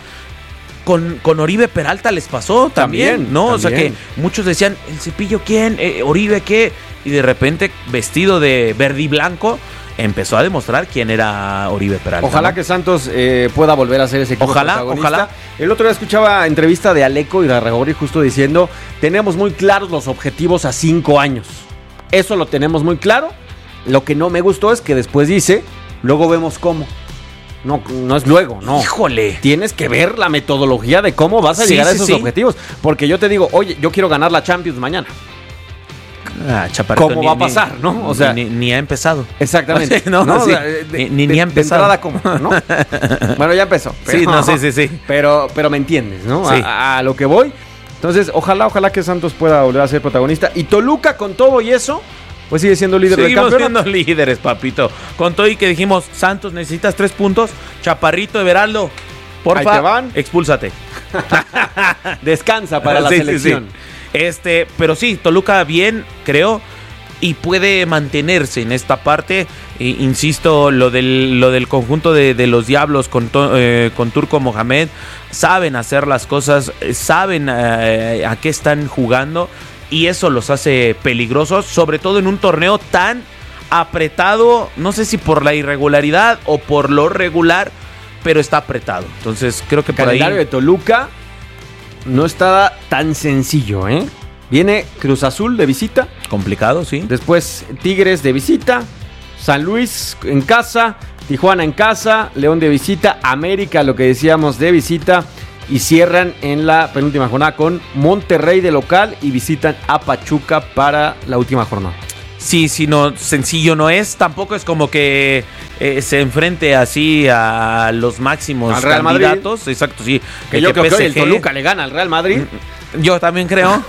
B: Con, con Oribe Peralta les pasó también,
A: También,
B: ¿no? O sea
A: también.
B: que muchos decían, ¿el Cepillo quién? Eh, ¿Oribe qué? Y de repente, vestido de verde y blanco, empezó a demostrar quién era Oribe Peralta.
A: Ojalá
B: ¿no?
A: que Santos eh, pueda volver a ser ese equipo
B: Ojalá,
A: protagonista.
B: ojalá.
A: El otro día escuchaba entrevista de Aleco y de Arregori justo diciendo, tenemos muy claros los objetivos a cinco años. Eso lo tenemos muy claro. Lo que no me gustó es que después dice, luego vemos cómo. No, no es luego, no.
B: Híjole.
A: Tienes que ver la metodología de cómo vas a
B: Sí,
A: llegar a
B: sí,
A: esos
B: sí.
A: objetivos. Porque yo te digo, oye, yo quiero ganar la Champions mañana.
B: Ah, Chaparrito,
A: ¿Cómo
B: ni-
A: va a
B: ni-
A: pasar, no? O sea,
B: ni, ni ha empezado.
A: exactamente.
B: no,
A: ¿no? O
B: sí.
A: sea, de-
B: ni, ni,
A: de-
B: ni ha
A: de
B: empezado.
A: entrada, ¿cómo? ¿No? Bueno, ya empezó.
B: Sí, no, sí, sí, sí.
A: Pero, pero me entiendes, ¿no?
B: Sí.
A: A, a lo que voy. Entonces, ojalá, ojalá que Santos pueda volver a ser protagonista. Y Toluca, con todo y eso, pues sigue siendo líder del
B: Seguimos
A: campeonato.
B: siendo líderes, papito. Con todo y que dijimos, Santos, necesitas tres puntos. Chaparrito de Veraldo,
A: Ahí te
B: porfa,
A: van.
B: expúlsate.
A: Descansa para la
B: Sí, sí,
A: selección.
B: sí. Este, pero sí, Toluca bien, creo. y puede mantenerse en esta parte. E, insisto, lo del, lo del conjunto de, de los Diablos con, eh, con Turco Mohamed, saben hacer las cosas, saben eh, a qué están jugando, y eso los hace peligrosos, sobre todo en un torneo tan apretado, no sé si por la irregularidad o por lo regular, pero está apretado. Entonces creo que
A: el
B: por ahí...
A: El calendario de Toluca no está tan sencillo, ¿eh? Viene Cruz Azul de visita.
B: Complicado, sí.
A: Después Tigres de visita, San Luis en casa, Tijuana en casa, León de visita, América, lo que decíamos, de visita, y cierran en la penúltima jornada con Monterrey de local y visitan a Pachuca para la última jornada.
B: Sí, sí, no, sencillo no es. Tampoco es como que eh, se enfrente así a los máximos
A: al Real
B: candidatos.
A: Madrid.
B: Exacto, sí.
A: Que, que yo creo que el Toluca le gana al Real Madrid.
B: Yo también creo.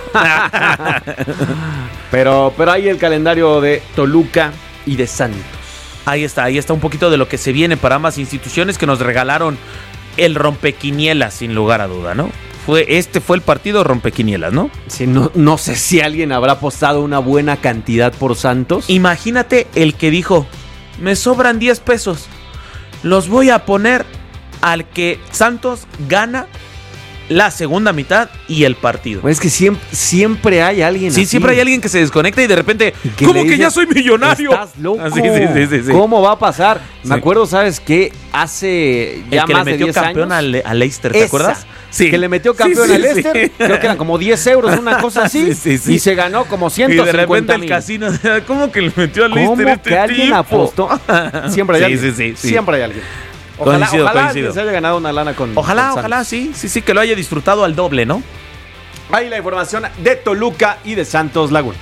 A: pero, pero ahí el calendario de Toluca y de Santos.
B: Ahí está, ahí está un poquito de lo que se viene para ambas instituciones que nos regalaron el rompequinielas, sin lugar a duda, ¿no? Fue, este fue el partido rompequinielas, ¿no?
A: Sí, no, no sé si alguien habrá apostado una buena cantidad por Santos.
B: Imagínate el que dijo, me sobran diez pesos, los voy a poner al que Santos gana la segunda mitad y el partido.
A: Pues es que siempre, siempre hay alguien
B: Sí,
A: así.
B: siempre hay alguien que se desconecta y de repente,
A: que
B: ¿cómo que
A: dice,
B: ya soy millonario?
A: Estás loco.
B: Ah, sí, sí, sí, sí, sí.
A: ¿Cómo va a pasar?
B: Sí.
A: Me acuerdo, ¿sabes qué? Hace ya
B: el que
A: más
B: le metió
A: de diez
B: campeón
A: años.
B: al, al Leicester, ¿te
A: Esa,
B: acuerdas? Sí.
A: Que le metió campeón
B: Sí, sí,
A: al Leicester.
B: sí.
A: Creo que eran como diez euros, una cosa así.
B: Sí, sí, sí.
A: Y se ganó como ciento
B: Y de repente
A: cincuenta
B: el
A: mil.
B: casino, ¿cómo que le metió al
A: ¿Cómo
B: Leicester este
A: que alguien
B: tipo?
A: apostó? Siempre hay
B: Sí,
A: alguien.
B: sí, sí, sí.
A: Siempre hay alguien. Ojalá,
B: Coincido,
A: ojalá
B: coincido.
A: alguien se haya ganado una lana con
B: Ojalá,
A: con
B: ojalá,
A: Santos.
B: sí, sí, sí, que lo haya disfrutado al doble, ¿no?
A: Ahí la información de Toluca y de Santos Laguna.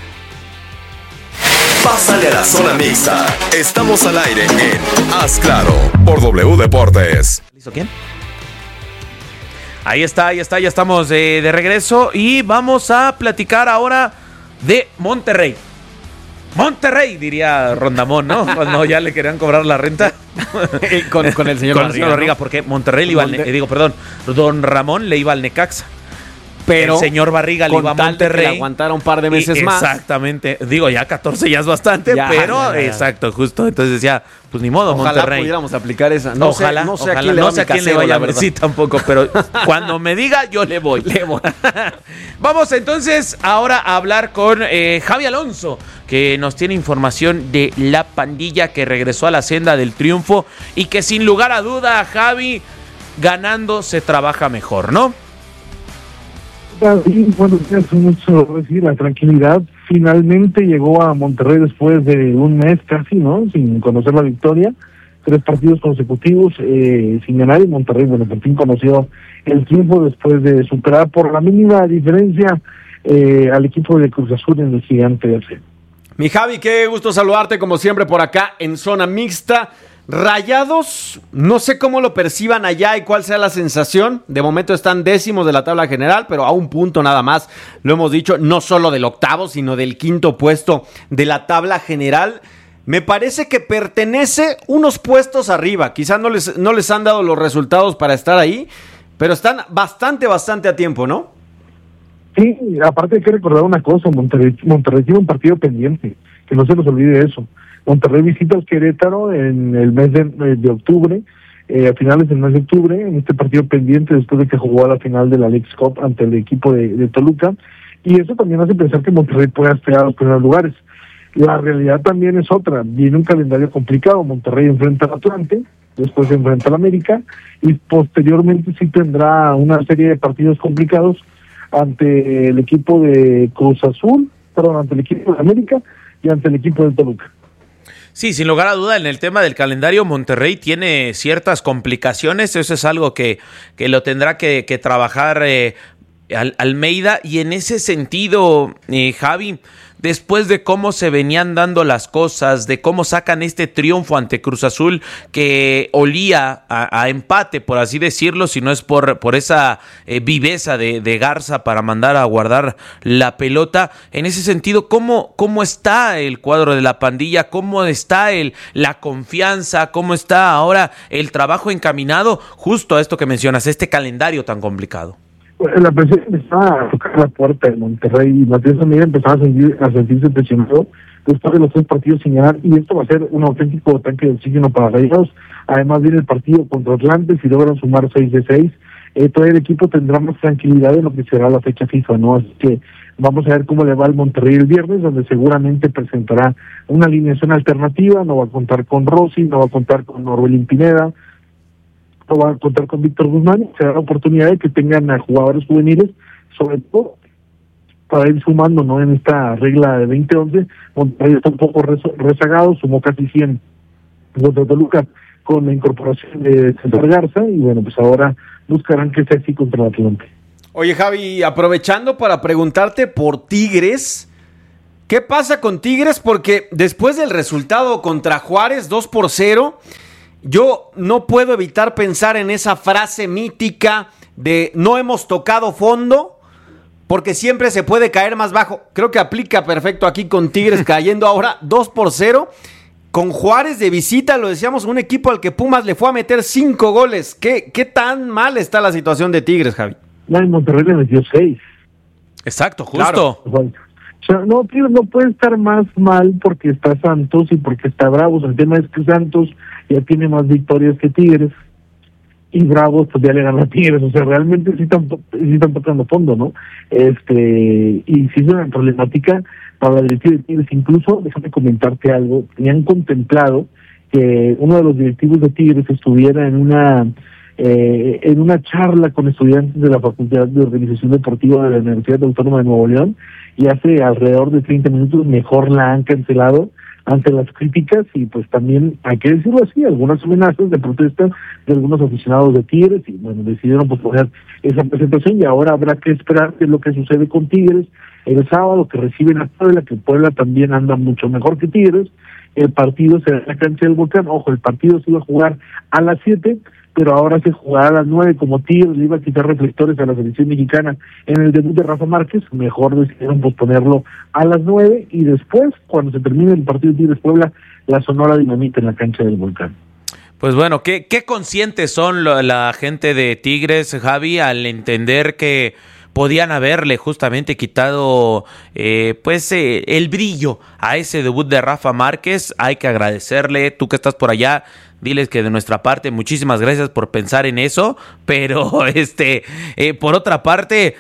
C: Pásale a la zona mixta. Estamos al aire en Haz Claro por W Deportes.
B: ¿Listo quién? Ahí está, ahí está, ya estamos de, de regreso y vamos a platicar ahora de Monterrey. Monterrey, diría Rondamón, ¿no? Cuando ya le querían cobrar la renta.
A: con, con el señor
B: con
A: Barriga,
B: el señor Barriga,
A: ¿no?
B: porque Monterrey le iba al,
A: Monte-
B: eh, digo, perdón, Don Ramón le iba al Necaxa.
A: Pero
B: el señor Barriga le
A: con
B: iba a
A: tal de que
B: Monterrey.
A: le aguantara un par de meses
B: Y-
A: más.
B: Exactamente. Digo, ya catorce ya es bastante,
A: Ya,
B: pero
A: ya, ya.
B: exacto, justo. Entonces decía, pues ni modo,
A: Ojalá
B: Monterrey.
A: pudiéramos aplicar esa. No
B: ojalá,
A: sé, no sé
B: ojalá,
A: a quién le,
B: no
A: va
B: sé a
A: mi
B: quién le
A: casero,
B: vaya
A: la
B: a
A: verdad.
B: sí tampoco, pero cuando me diga, yo le voy.
A: Le voy.
B: Vamos entonces ahora a hablar con eh, Javi Alonso, que nos tiene información de la pandilla que regresó a la senda del triunfo y que sin lugar a duda, Javi, ganando se trabaja mejor, ¿no?
T: Sí, buenos días, un gusto decir, la tranquilidad finalmente llegó a Monterrey después de un mes casi, ¿no? Sin conocer la victoria, tres partidos consecutivos eh, sin ganar, y Monterrey, bueno, por fin conoció el triunfo después de superar por la mínima diferencia eh, al equipo de Cruz Azul en el Gigante de Acero.
A: Mi Javi, qué gusto saludarte como siempre por acá en Zona Mixta. Rayados, no sé cómo lo perciban allá y cuál sea la sensación. De momento están décimos de la tabla general, pero a un punto nada más. Lo hemos dicho, no solo del octavo, sino del quinto puesto de la tabla general. Me parece que pertenece unos puestos arriba. Quizás no les, no les han dado los resultados para estar ahí, pero están bastante, bastante a tiempo, ¿no?
T: Sí, aparte hay que recordar una cosa, Monterrey, Monterrey tiene un partido pendiente, que no se nos olvide eso. Monterrey visita al Querétaro en el mes de, de octubre, eh, a finales del mes de octubre, en este partido pendiente después de que jugó a la final de la Leagues Cup ante el equipo de, de Toluca, y eso también hace pensar que Monterrey puede aspirar a los primeros lugares. La realidad también es otra, viene un calendario complicado, Monterrey enfrenta al Atlante, después se enfrenta al América, y posteriormente sí tendrá una serie de partidos complicados ante el equipo de Cruz Azul, perdón, ante el equipo de América y ante el equipo de Toluca.
B: Sí, sin lugar a duda, en el tema del calendario, Monterrey tiene ciertas complicaciones. Eso es algo que, que lo tendrá que, que trabajar eh, Al, Almeida. Y en ese sentido, eh, Javi, después de cómo se venían dando las cosas, de cómo sacan este triunfo ante Cruz Azul, que olía a, a empate, por así decirlo, si no es por, por esa eh, viveza de, de Garza para mandar a guardar la pelota. En ese sentido, ¿cómo, cómo está el cuadro de la pandilla? ¿Cómo está el, la confianza? ¿Cómo está ahora el trabajo encaminado justo a esto que mencionas, este calendario tan complicado?
T: La presión empezaba a tocar la puerta de Monterrey y Matías Almeida empezaba a, sentir, a sentirse presionado después de los tres partidos sin ganar, y esto va a ser un auténtico tanque de oxígeno para Rayados. Además viene el partido contra Atlantes y logran sumar seis de seis. Eh, todo el equipo tendrá más tranquilidad en lo que será la fecha FIFA, ¿no? Así que vamos a ver cómo le va al Monterrey el viernes, donde seguramente presentará una alineación alternativa. No va a contar con Rossi, no va a contar con Orbelín Pineda, no va a contar con Víctor Guzmán. Será la oportunidad de que tengan a jugadores juveniles, sobre todo para ir sumando, ¿no? En esta regla de veinte once, Monterrey está un poco rezo- rezagado, sumó casi cien contra Toluca con la incorporación de César Garza, y bueno, pues ahora buscarán que sea así contra el Atlante.
A: Oye, Javi, aprovechando para preguntarte por Tigres, ¿qué pasa con Tigres? Porque después del resultado contra Juárez, dos por cero, yo no puedo evitar pensar en esa frase mítica de no hemos tocado fondo, porque siempre se puede caer más bajo. Creo que aplica perfecto aquí con Tigres cayendo ahora dos por cero. Con Juárez de visita, lo decíamos, un equipo al que Pumas le fue a meter cinco goles. ¿Qué, qué tan mal está la situación de Tigres, Javi?
T: No, en Monterrey le metió seis.
B: Exacto, justo.
T: Claro. O sea, no, Tigres no puede estar más mal porque está Santos y porque está Bravos. El tema es que Santos ya tiene más victorias que Tigres, y Bravos pues ya le ganó a Tigres. O sea, realmente sí están, sí están tocando fondo, ¿no? Este, y sí es una problemática para la directiva de Tigres. Incluso, déjame comentarte algo, tenían contemplado que uno de los directivos de Tigres estuviera en una eh, en una charla con estudiantes de la Facultad de Organización Deportiva de la Universidad Autónoma de Nuevo León, y hace alrededor de treinta minutos mejor la han cancelado ante las críticas y pues también, hay que decirlo así, algunas amenazas de protesta de algunos aficionados de Tigres, y bueno, decidieron posponer esa presentación, y ahora habrá que esperar qué es lo que sucede con Tigres el sábado, que reciben a Puebla, que Puebla también anda mucho mejor que Tigres. El partido será en la cancha del Volcán. Ojo, el partido se iba a jugar a las siete, pero ahora se jugará a las nueve, como Tigres le iba a quitar reflectores a la selección mexicana en el debut de Rafa Márquez. Mejor decidieron posponerlo a las nueve, y después, cuando se termine el partido de Tigres-Puebla, la Sonora Dinamita en la cancha del Volcán.
B: Pues bueno, ¿qué, qué conscientes son lo, la gente de Tigres, Javi, al entender que podían haberle justamente quitado eh, pues eh, el brillo a ese debut de Rafa Márquez? Hay que agradecerle, tú que estás por allá, diles que de nuestra parte muchísimas gracias por pensar en eso, pero este eh, por otra parte,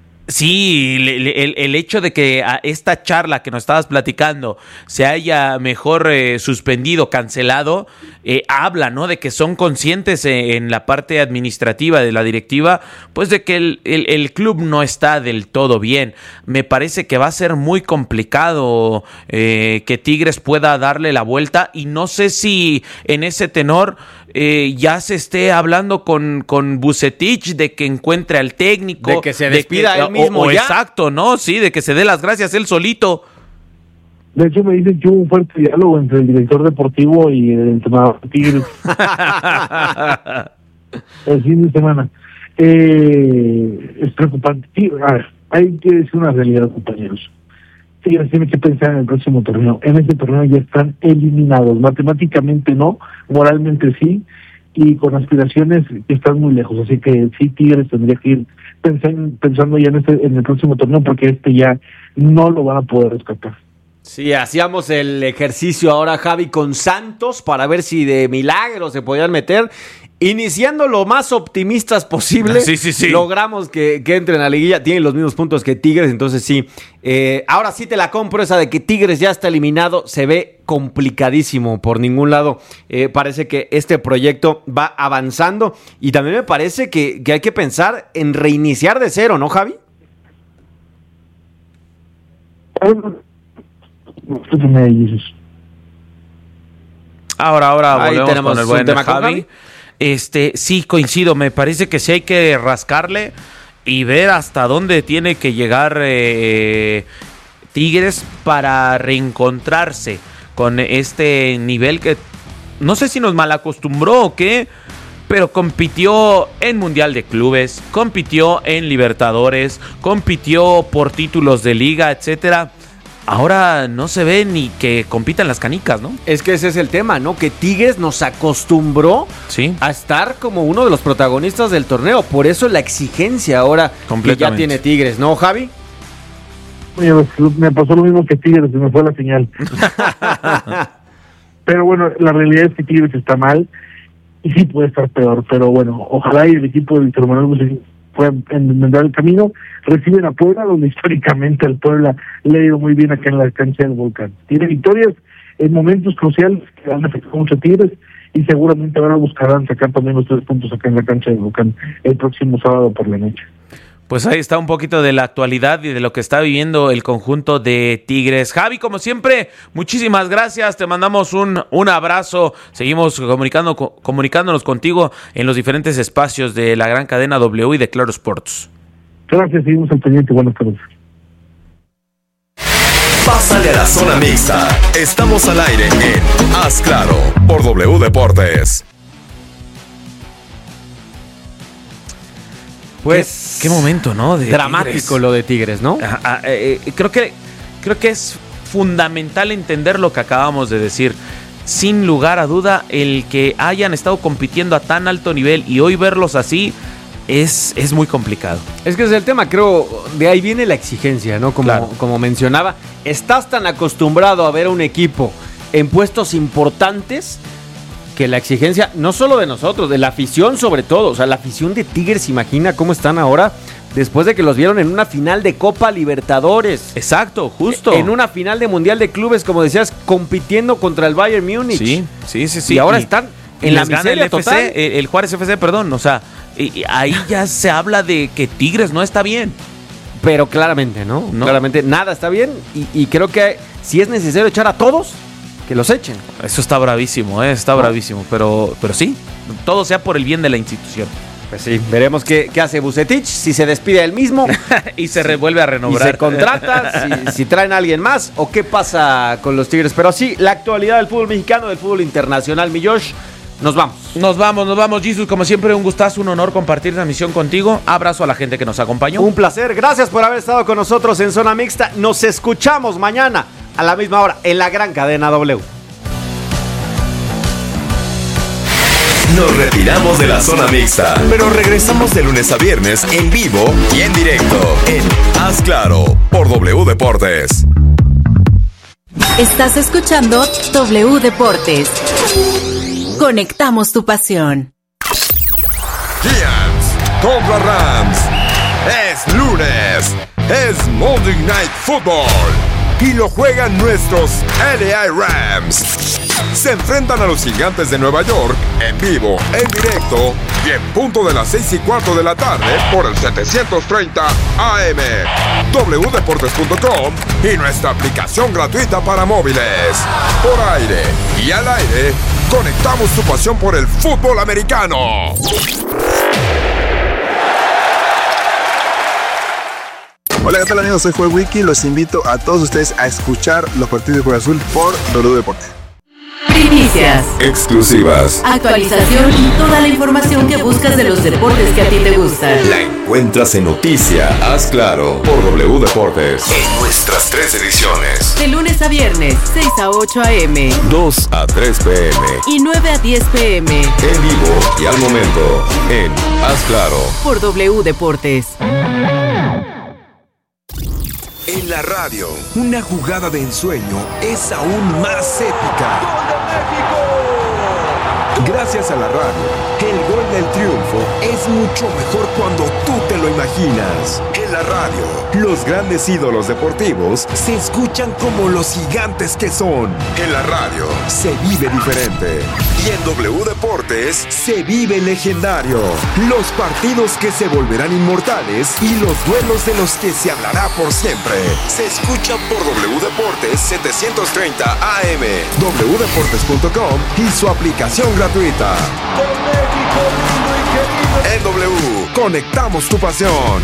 B: sí, el, el, el hecho de que a esta charla que nos estabas platicando se haya mejor eh, suspendido, cancelado, eh, habla, ¿no? De que son conscientes eh, en la parte administrativa de la directiva, pues de que el, el, el club no está del todo bien. Me parece que va a ser muy complicado eh, que Tigres pueda darle la vuelta, y no sé si en ese tenor eh, ya se esté hablando con, con Vucetich de que encuentre al técnico,
A: de que se despida
B: de que,
A: él mismo
B: o, o
A: ya.
B: Exacto, ¿no? Sí, de que se dé las gracias él solito.
T: De hecho, me dicen que hubo un fuerte diálogo entre el director deportivo y el entrenador de Tigres el fin de semana. Eh, es preocupante. Sí, a ver, hay que decir una realidad, compañeros. Tigres tiene que pensar en el próximo torneo. En este torneo ya están eliminados. Matemáticamente no, moralmente sí, y con aspiraciones que están muy lejos. Así que sí, Tigres tendría que ir pensando, pensando ya en, este, en el próximo torneo, porque este ya no lo van a poder rescatar.
A: Sí, hacíamos el ejercicio ahora, Javi, con Santos para ver si de milagro se podían meter. Iniciando lo más optimistas posible,
B: sí, sí, sí.
A: logramos que, que entren a la liguilla. Tienen los mismos puntos que Tigres, entonces sí. Eh, ahora sí te la compro, esa de que Tigres ya está eliminado. Se ve complicadísimo por ningún lado. Eh, parece que este proyecto va avanzando, y también me parece que, que hay que pensar en reiniciar de cero, ¿no, Javi?
B: Ahora, ahora
A: Ahí
B: volvemos
A: tenemos
B: con el
A: un
B: buen
A: tema con
B: Javi.
A: Javi.
B: Este, sí, coincido, me parece que sí hay que rascarle y ver hasta dónde tiene que llegar eh, Tigres para reencontrarse con este nivel que no sé si nos malacostumbró o qué, pero compitió en Mundial de Clubes, compitió en Libertadores, compitió por títulos de liga, etcétera. Ahora no se ve ni que compitan las canicas, ¿no?
A: Es que ese es el tema, ¿no? Que Tigres nos acostumbró
B: sí.
A: a estar como uno de los protagonistas del torneo. Por eso la exigencia ahora que ya tiene Tigres, ¿no, Javi?
T: Oye, me pasó lo mismo que Tigres, se me fue la señal. Pero bueno, la realidad es que Tigres está mal y sí puede estar peor, pero bueno, ojalá y el equipo de Víctor Manuel pueda enmendar el camino. Reciben a Puebla, donde históricamente al Puebla le ha ido muy bien acá en la cancha del Volcán. Tiene victorias en momentos cruciales que han afectado mucho a Tigres y seguramente ahora buscarán sacar también los tres puntos acá en la cancha del Volcán el próximo sábado por la noche.
B: Pues ahí está un poquito de la actualidad y de lo que está viviendo el conjunto de Tigres. Javi, como siempre, muchísimas gracias. Te mandamos un, un abrazo. Seguimos comunicando, comunicándonos contigo en los diferentes espacios de la gran cadena W y de Claro Sports.
T: Gracias, seguimos al pendiente. Buenas tardes.
C: Pásale a la zona mixta. Estamos al aire en Haz Claro por W Deportes.
B: Pues qué, qué momento, ¿no? De
A: dramático
B: Tigres.
A: Lo de Tigres, ¿no?
B: Ajá, eh, eh, creo que creo que es fundamental entender lo que acabamos de decir. Sin lugar a duda, el que hayan estado compitiendo a tan alto nivel y hoy verlos así es, es muy complicado.
A: Es que es el tema, creo, de ahí viene la exigencia, ¿no? Como, claro. como mencionaba, estás tan acostumbrado a ver a un equipo en puestos importantes que la exigencia, no solo de nosotros, de la afición sobre todo, o sea, la afición de Tigres, imagina cómo están ahora después de que los vieron en una final de Copa Libertadores.
B: Exacto, justo.
A: En una final de Mundial de Clubes, como decías, compitiendo contra el Bayern Múnich.
B: Sí, sí, sí, sí.
A: Y ahora
B: y,
A: están
B: en la miseria el total. F C, el Juárez F C, perdón, o sea, y, y ahí ya se habla de que Tigres no está bien.
A: Pero claramente, ¿no?
B: no.
A: Claramente nada está bien y, y creo que si es necesario echar a todos, que los echen.
B: Eso está bravísimo, ¿eh? Está no. bravísimo, pero, pero sí, todo sea por el bien de la institución.
A: Pues sí, veremos qué, qué hace Vucetich, si se despide él mismo
B: y se revuelve a renovar.
A: Y se contrata, si, si traen a alguien más o qué pasa con los Tigres. Pero sí, la actualidad del fútbol mexicano, del fútbol internacional, mi Josh. Nos vamos.
B: Nos vamos, nos vamos, Jesus. Como siempre, un gustazo, un honor compartir la misión contigo. Abrazo a la gente que nos acompañó.
A: Un placer. Gracias por haber estado con nosotros en Zona Mixta. Nos escuchamos mañana a la misma hora en la gran cadena W.
C: Nos retiramos de la Zona Mixta, pero regresamos de lunes a viernes en vivo y en directo en Haz Claro por W Deportes.
F: Estás escuchando W Deportes. Conectamos tu pasión.
C: Giants contra Rams. Es lunes. Es Monday Night Football. Y lo juegan nuestros L A Rams. Se enfrentan a los Gigantes de Nueva York en vivo, en directo y en punto de las seis y cuarto de la tarde por el setecientos treinta A M, w deportes punto com y nuestra aplicación gratuita para móviles. Por aire y al aire, conectamos tu pasión por el fútbol americano.
U: Hola, ¿qué tal amigos? Soy Joel Wiki. Los invito a todos ustedes a escuchar los partidos de Cruz Azul por W Deportes.
F: Primicias,
C: exclusivas,
F: actualización y toda la información que buscas de los deportes que a ti te gustan.
C: La encuentras en Noticia Haz Claro por W Deportes en nuestras tres ediciones.
F: De lunes a viernes, seis a ocho A M,
C: dos a tres P M
F: y nueve a diez P M.
C: En vivo y al momento en Haz Claro
F: por W Deportes.
C: En la radio, una jugada de ensueño es aún más épica. ¡Gol de México! Gracias a la radio, el gol del triunfo es mucho mejor cuando tú te lo imaginas. En la radio, los grandes ídolos deportivos se escuchan como los gigantes que son. En la radio, se vive diferente. Y en W Deportes, se vive legendario. Los partidos que se volverán inmortales y los duelos de los que se hablará por siempre. Se escuchan por W Deportes setecientos treinta A M, w deportes punto com y su aplicación gratuita. Con México lindo y querido. En W, conectamos tu pasión.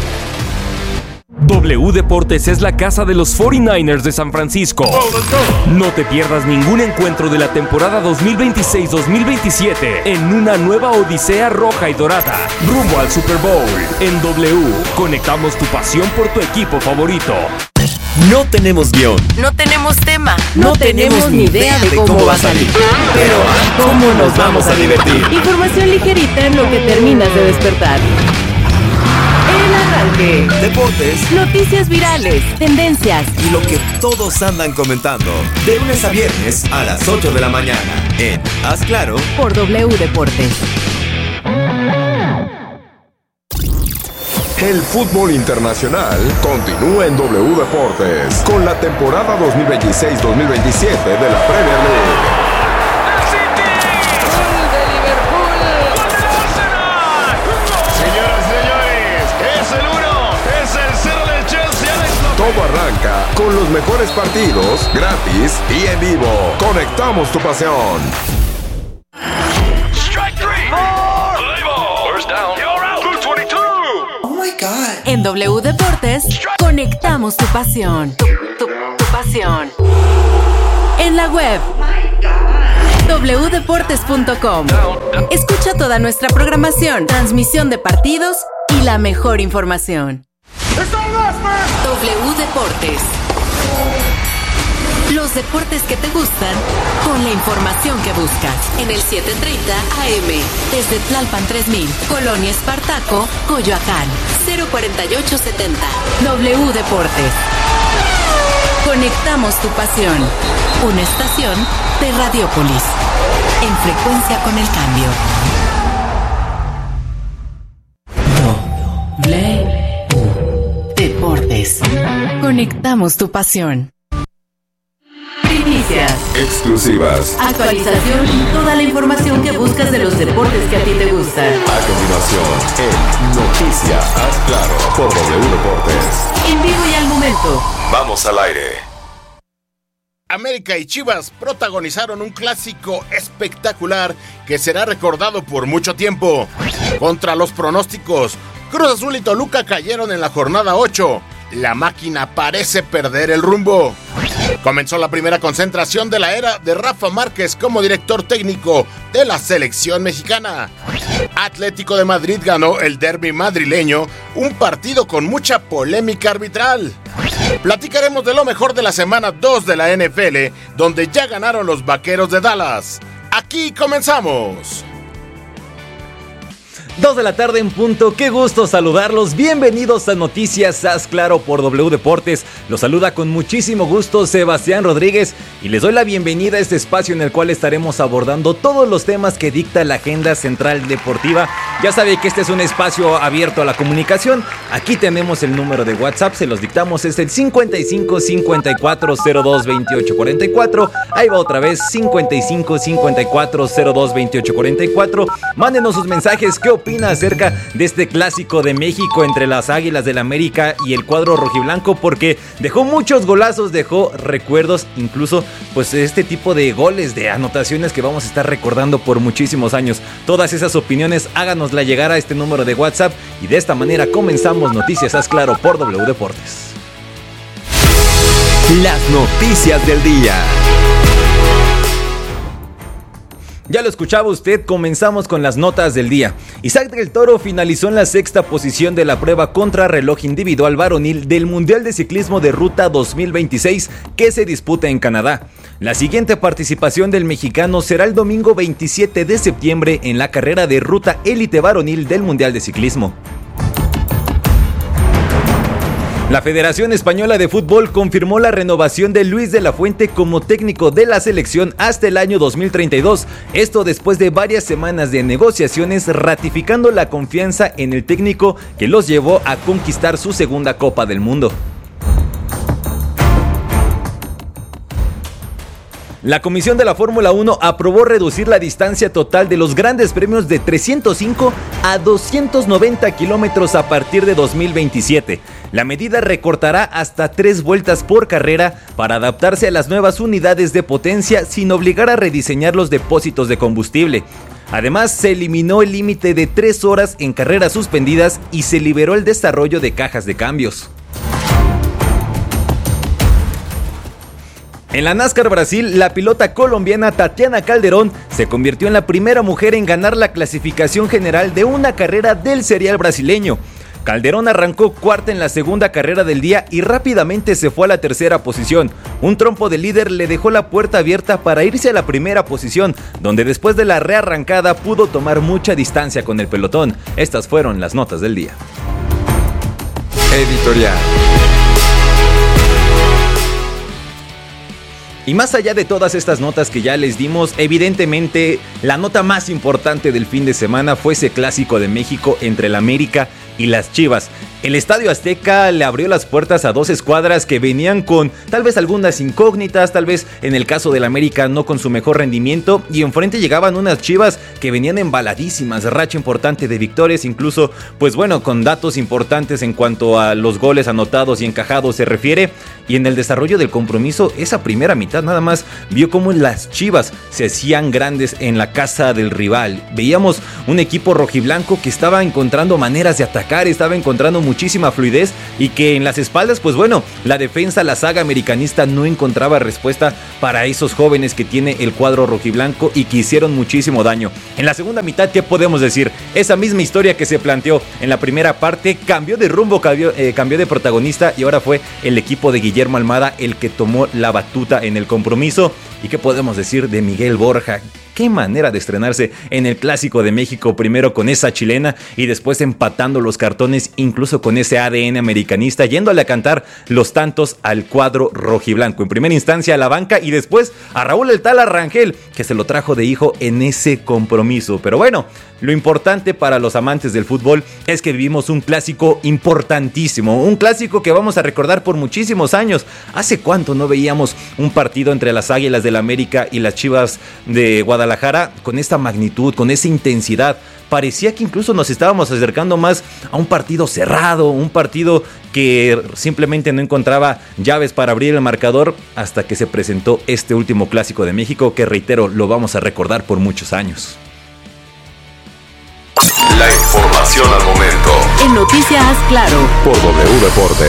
P: W Deportes es la casa de los cuarenta y nueve ers de San Francisco. No te pierdas ningún encuentro de la temporada dos mil veintiséis dos mil veintisiete en una nueva odisea roja y dorada, rumbo al Super Bowl. En W, conectamos tu pasión por tu equipo favorito.
C: No tenemos guión.
F: No tenemos tema. No, no tenemos ni idea de cómo, cómo va a salir.
C: Pero ¿cómo nos vamos a divertir?
F: Información ligerita en lo que terminas de despertar. En El arranque.
C: Deportes.
F: Noticias virales, tendencias
C: Y lo que todos andan comentando. De lunes a viernes a las ocho de la mañana. En Haz Claro.
F: por W Deportes.
C: El fútbol internacional continúa en W Deportes con la temporada dos mil veintiséis dos mil veintisiete de la Premier League.
Q: Señoras y señores, es el uno, es el cero del Chelsea. Alex López.
C: Todo arranca con los mejores partidos, gratis y en vivo. Conectamos tu pasión.
O: Strike three. Play ball. First down. You're out. Blue twenty-two.
F: En W Deportes, conectamos tu pasión. Tu, tu, tu pasión. En la web. doble u deportes punto com. Escucha toda nuestra programación, transmisión de partidos y la mejor información. W Deportes. Los deportes que te gustan con la información que buscas. En el siete treinta A M. Desde Tlalpan tres mil. Colonia Espartaco, Coyoacán. cero cuarenta y ocho setenta. W Deportes. Conectamos tu pasión. Una estación de Radiópolis. En frecuencia con el cambio. W Deportes. Conectamos tu pasión. Primicias.
C: Exclusivas.
F: Actualización y toda la información que buscas de los deportes que a ti te gustan.
C: A continuación, en Noticias Haz Claro por W Deportes.
F: En vivo y al momento.
C: Vamos al aire.
E: América y Chivas protagonizaron un clásico espectacular que será recordado por mucho tiempo. Contra los pronósticos, Cruz Azul y Toluca cayeron en la jornada ocho. La máquina parece perder el rumbo. Comenzó la primera concentración de la era de Rafa Márquez como director técnico de la selección mexicana. Atlético de Madrid ganó el derbi madrileño, un partido con mucha polémica arbitral. Platicaremos de lo mejor de la semana dos de la N F L, donde ya ganaron los Vaqueros de Dallas. Aquí comenzamos.
V: Dos de la tarde en punto, qué gusto saludarlos, bienvenidos a Noticias Haz Claro por W Deportes. Los saluda con muchísimo gusto Sebastián Rodríguez y les doy la bienvenida a este espacio en el cual estaremos abordando todos los temas que dicta la agenda central deportiva. Ya sabe que este es un espacio abierto a la comunicación, aquí tenemos el número de WhatsApp, se los dictamos, es el cincuenta y cinco cincuenta y cuatro cero dos veintiocho cuarenta y cuatro, ahí va otra vez, cincuenta y cinco cincuenta y cuatro cero dos veintiocho cuarenta y cuatro, mándenos sus mensajes, ¿qué opina acerca de este clásico de México entre las Águilas del América y el cuadro rojiblanco? Porque dejó muchos golazos, dejó recuerdos, incluso pues este tipo de goles, de anotaciones que vamos a estar recordando por muchísimos años. Todas esas opiniones háganosla llegar a este número de WhatsApp y de esta manera comenzamos Noticias Haz Claro por W Deportes.
C: Las noticias del día.
V: Ya lo escuchaba usted, comenzamos con las notas del día. Isaac del Toro finalizó en la sexta posición de la prueba contrarreloj individual varonil del Mundial de Ciclismo de Ruta dos mil veintiséis que se disputa en Canadá. La siguiente participación del mexicano será el domingo veintisiete de septiembre en la carrera de ruta élite varonil del Mundial de Ciclismo. La Federación Española de Fútbol confirmó la renovación de Luis de la Fuente como técnico de la selección hasta el año dos mil treinta y dos. Esto después de varias semanas de negociaciones, ratificando la confianza en el técnico que los llevó a conquistar su segunda Copa del Mundo. La Comisión de la Fórmula uno aprobó reducir la distancia total de los grandes premios de trescientos cinco a doscientos noventa kilómetros a partir de dos mil veintisiete. La medida recortará hasta tres vueltas por carrera para adaptarse a las nuevas unidades de potencia sin obligar a rediseñar los depósitos de combustible. Además, se eliminó el límite de tres horas en carreras suspendidas y se liberó el desarrollo de cajas de cambios. En la NASCAR Brasil, la pilota colombiana Tatiana Calderón se convirtió en la primera mujer en ganar la clasificación general de una carrera del serial brasileño. Calderón arrancó cuarta en la segunda carrera del día y rápidamente se fue a la tercera posición. Un trompo de líder le dejó la puerta abierta para irse a la primera posición, donde después de la rearrancada pudo tomar mucha distancia con el pelotón. Estas fueron las notas del día.
C: Editorial.
V: Y más allá de todas estas notas que ya les dimos, evidentemente la nota más importante del fin de semana fue ese clásico de México entre el América y las Chivas. El Estadio Azteca le abrió las puertas a dos escuadras que venían con tal vez algunas incógnitas, tal vez en el caso del América no con su mejor rendimiento, y enfrente llegaban unas Chivas que venían embaladísimas, racha importante de victorias, incluso pues bueno, con datos importantes en cuanto a los goles anotados y encajados se refiere. Y en el desarrollo del compromiso, esa primera mitad nada más vio cómo las Chivas se hacían grandes en la casa del rival. Veíamos un equipo rojiblanco que estaba encontrando maneras de atacar, estaba encontrando muchísima fluidez, y que en las espaldas, pues bueno, la defensa, la saga americanista no encontraba respuesta para esos jóvenes que tiene el cuadro rojiblanco y que hicieron muchísimo daño. En la segunda mitad, ¿qué podemos decir? Esa misma historia que se planteó en la primera parte cambió de rumbo, cambió, eh, cambió de protagonista, y ahora fue el equipo de Guillermo Almada el que tomó la batuta en el compromiso. ¿Y qué podemos decir de Miguel Borja? Qué manera de estrenarse en el Clásico de México, primero con esa chilena y después empatando los cartones, incluso con ese A D N americanista, yéndole a cantar los tantos al cuadro rojiblanco. En primera instancia a la banca y después a Raúl El Tala Rangel, que se lo trajo de hijo en ese compromiso. Pero bueno, lo importante para los amantes del fútbol es que vivimos un clásico importantísimo, un clásico que vamos a recordar por muchísimos años. ¿Hace cuánto no veíamos un partido entre las Águilas del América y las Chivas de Guadalajara con esta magnitud, con esa intensidad? Parecía que incluso nos estábamos acercando más a un partido cerrado, un partido que simplemente no encontraba llaves para abrir el marcador, hasta que se presentó este último Clásico de México, que reitero, lo vamos a recordar por muchos años.
P: La información al momento.
F: En Noticias Claro.
P: Por W Deportes.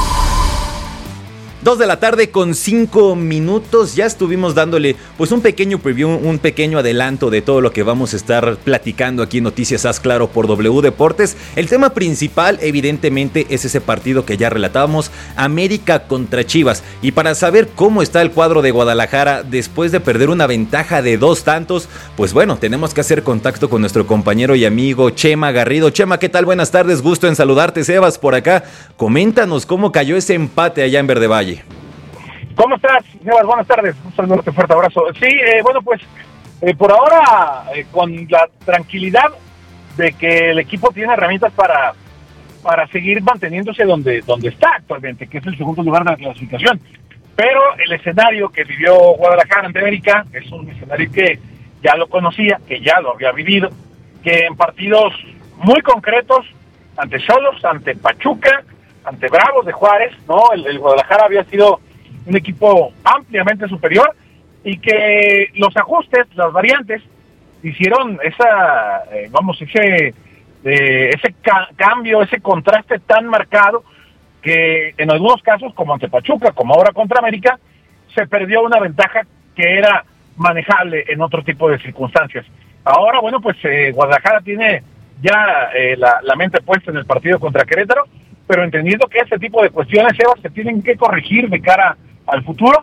V: Dos de la tarde con cinco minutos, ya estuvimos dándole pues un pequeño preview, un pequeño adelanto de todo lo que vamos a estar platicando aquí en Noticias Haz Claro por W Deportes. El tema principal evidentemente es ese partido que ya relatábamos, América contra Chivas. Y para saber cómo está el cuadro de Guadalajara después de perder una ventaja de dos tantos, pues bueno, tenemos que hacer contacto con nuestro compañero y amigo Chema Garrido. Chema, ¿qué tal? Buenas tardes, gusto en saludarte. Sebas por acá, coméntanos cómo cayó ese empate allá en Verde Valle.
T: ¿Cómo estás, Sebas? Buenas tardes. Un saludo, un fuerte abrazo. Sí, eh, bueno, pues eh, por ahora, eh, con la tranquilidad de que el equipo tiene herramientas para, para seguir manteniéndose donde, donde está actualmente, que es el segundo lugar de la clasificación. Pero el escenario que vivió Guadalajara ante América es un escenario que ya lo conocía, que ya lo había vivido, que en partidos muy concretos, ante Xolos, ante Pachuca, ante Bravos de Juárez, ¿no? El, el Guadalajara había sido un equipo ampliamente superior, y que los ajustes, las variantes, hicieron esa, eh, vamos, ese eh, ese ca- cambio, ese contraste tan marcado, que en algunos casos, como ante Pachuca, como ahora contra América, se perdió una ventaja que era manejable en otro tipo de circunstancias. Ahora, bueno, pues eh, Guadalajara tiene ya eh, la, la mente puesta en el partido contra Querétaro, pero entendiendo que este tipo de cuestiones, Sebas, se tienen que corregir de cara al futuro.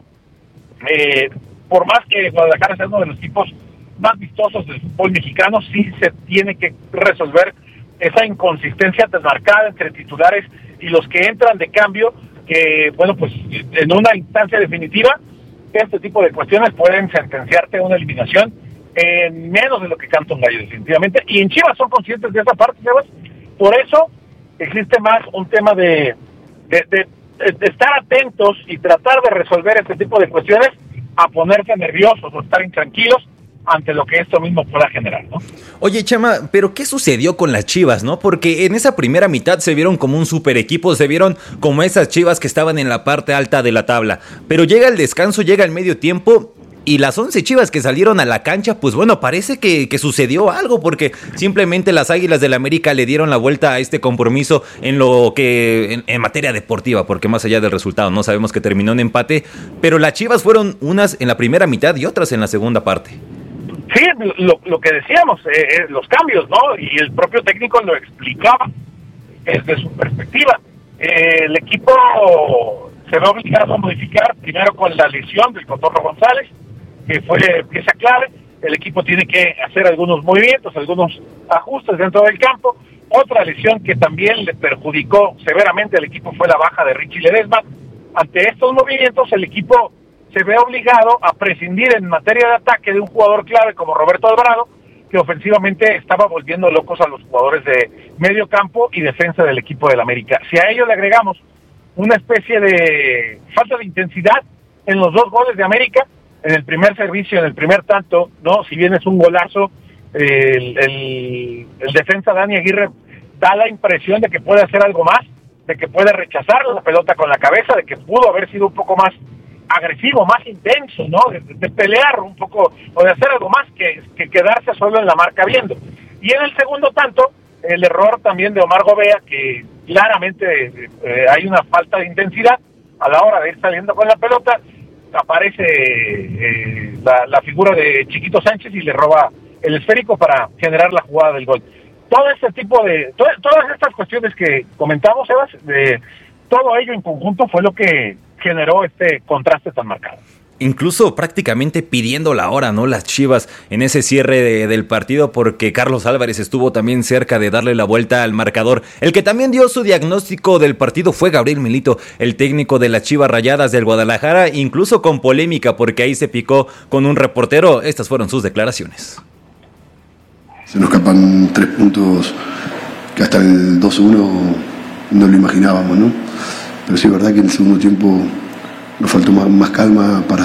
T: Eh, por más que Guadalajara sea uno de los equipos más vistosos del fútbol mexicano, sí se tiene que resolver esa inconsistencia tan marcada entre titulares y los que entran de cambio, que, bueno, pues en una instancia definitiva, este tipo de cuestiones pueden sentenciarte a una eliminación en menos de lo que canta un gallo, definitivamente. Y en Chivas son conscientes de esa parte, Sebas. Por eso existe más un tema de, de, de, de estar atentos y tratar de resolver este tipo de cuestiones, a ponerse nerviosos o estar intranquilos ante lo que esto mismo pueda generar, ¿no?
V: Oye, Chema, pero ¿qué sucedió con las Chivas, no? Porque en esa primera mitad se vieron como un super equipo, se vieron como esas Chivas que estaban en la parte alta de la tabla. Pero llega el descanso, llega el medio tiempo, y las once Chivas que salieron a la cancha, pues bueno, parece que, que sucedió algo, porque simplemente las Águilas del América le dieron la vuelta a este compromiso en lo que, en, en materia deportiva, porque más allá del resultado, no sabemos que terminó en empate, pero las Chivas fueron unas en la primera mitad y otras en la segunda parte.
T: Sí, lo, lo que decíamos, eh, eh, los cambios, ¿no? Y el propio técnico lo explicaba desde su perspectiva. Eh, el equipo se ve obligado a modificar, primero con la lesión del Cotorro González, que fue pieza clave. El equipo tiene que hacer algunos movimientos, algunos ajustes dentro del campo,
D: Otra lesión que también le perjudicó severamente al equipo fue la baja de Richie Ledesma. Ante estos movimientos, el equipo se ve obligado a prescindir en materia de ataque de un jugador clave como Roberto Alvarado, que ofensivamente estaba volviendo locos a los jugadores de medio campo y defensa del equipo del América. Si a ello le agregamos una especie de falta de intensidad en los dos goles de América, en el primer servicio, en el primer tanto, no, si bien es un golazo, eh, el, el, el defensa Dani Aguirre da la impresión de que puede hacer algo más, de que puede rechazar la pelota con la cabeza, de que pudo haber sido un poco más agresivo, más intenso, ¿no? De, de pelear un poco, o de hacer algo más que, que quedarse solo en la marca viendo. Y en el segundo tanto, el error también de Omar Gobea, que claramente eh, hay una falta de intensidad a la hora de ir saliendo con la pelota, aparece eh, la, la figura de Chiquito Sánchez y le roba el esférico para generar la jugada del gol. Todo este tipo de, to, todas estas cuestiones que comentamos, Sebas, de todo ello en conjunto fue lo que generó este contraste tan marcado.
V: Incluso prácticamente pidiendo la hora, ¿no? Las Chivas en ese cierre de, del partido, porque Carlos Álvarez estuvo también cerca de darle la vuelta al marcador. El que también dio su diagnóstico del partido fue Gabriel Milito, el técnico de las Chivas Rayadas del Guadalajara, incluso con polémica porque ahí se picó con un reportero. Estas fueron sus declaraciones.
G: Se nos escapan tres puntos que hasta el dos uno no lo imaginábamos, ¿no? Pero sí es verdad que en el segundo tiempo nos faltó más, más calma para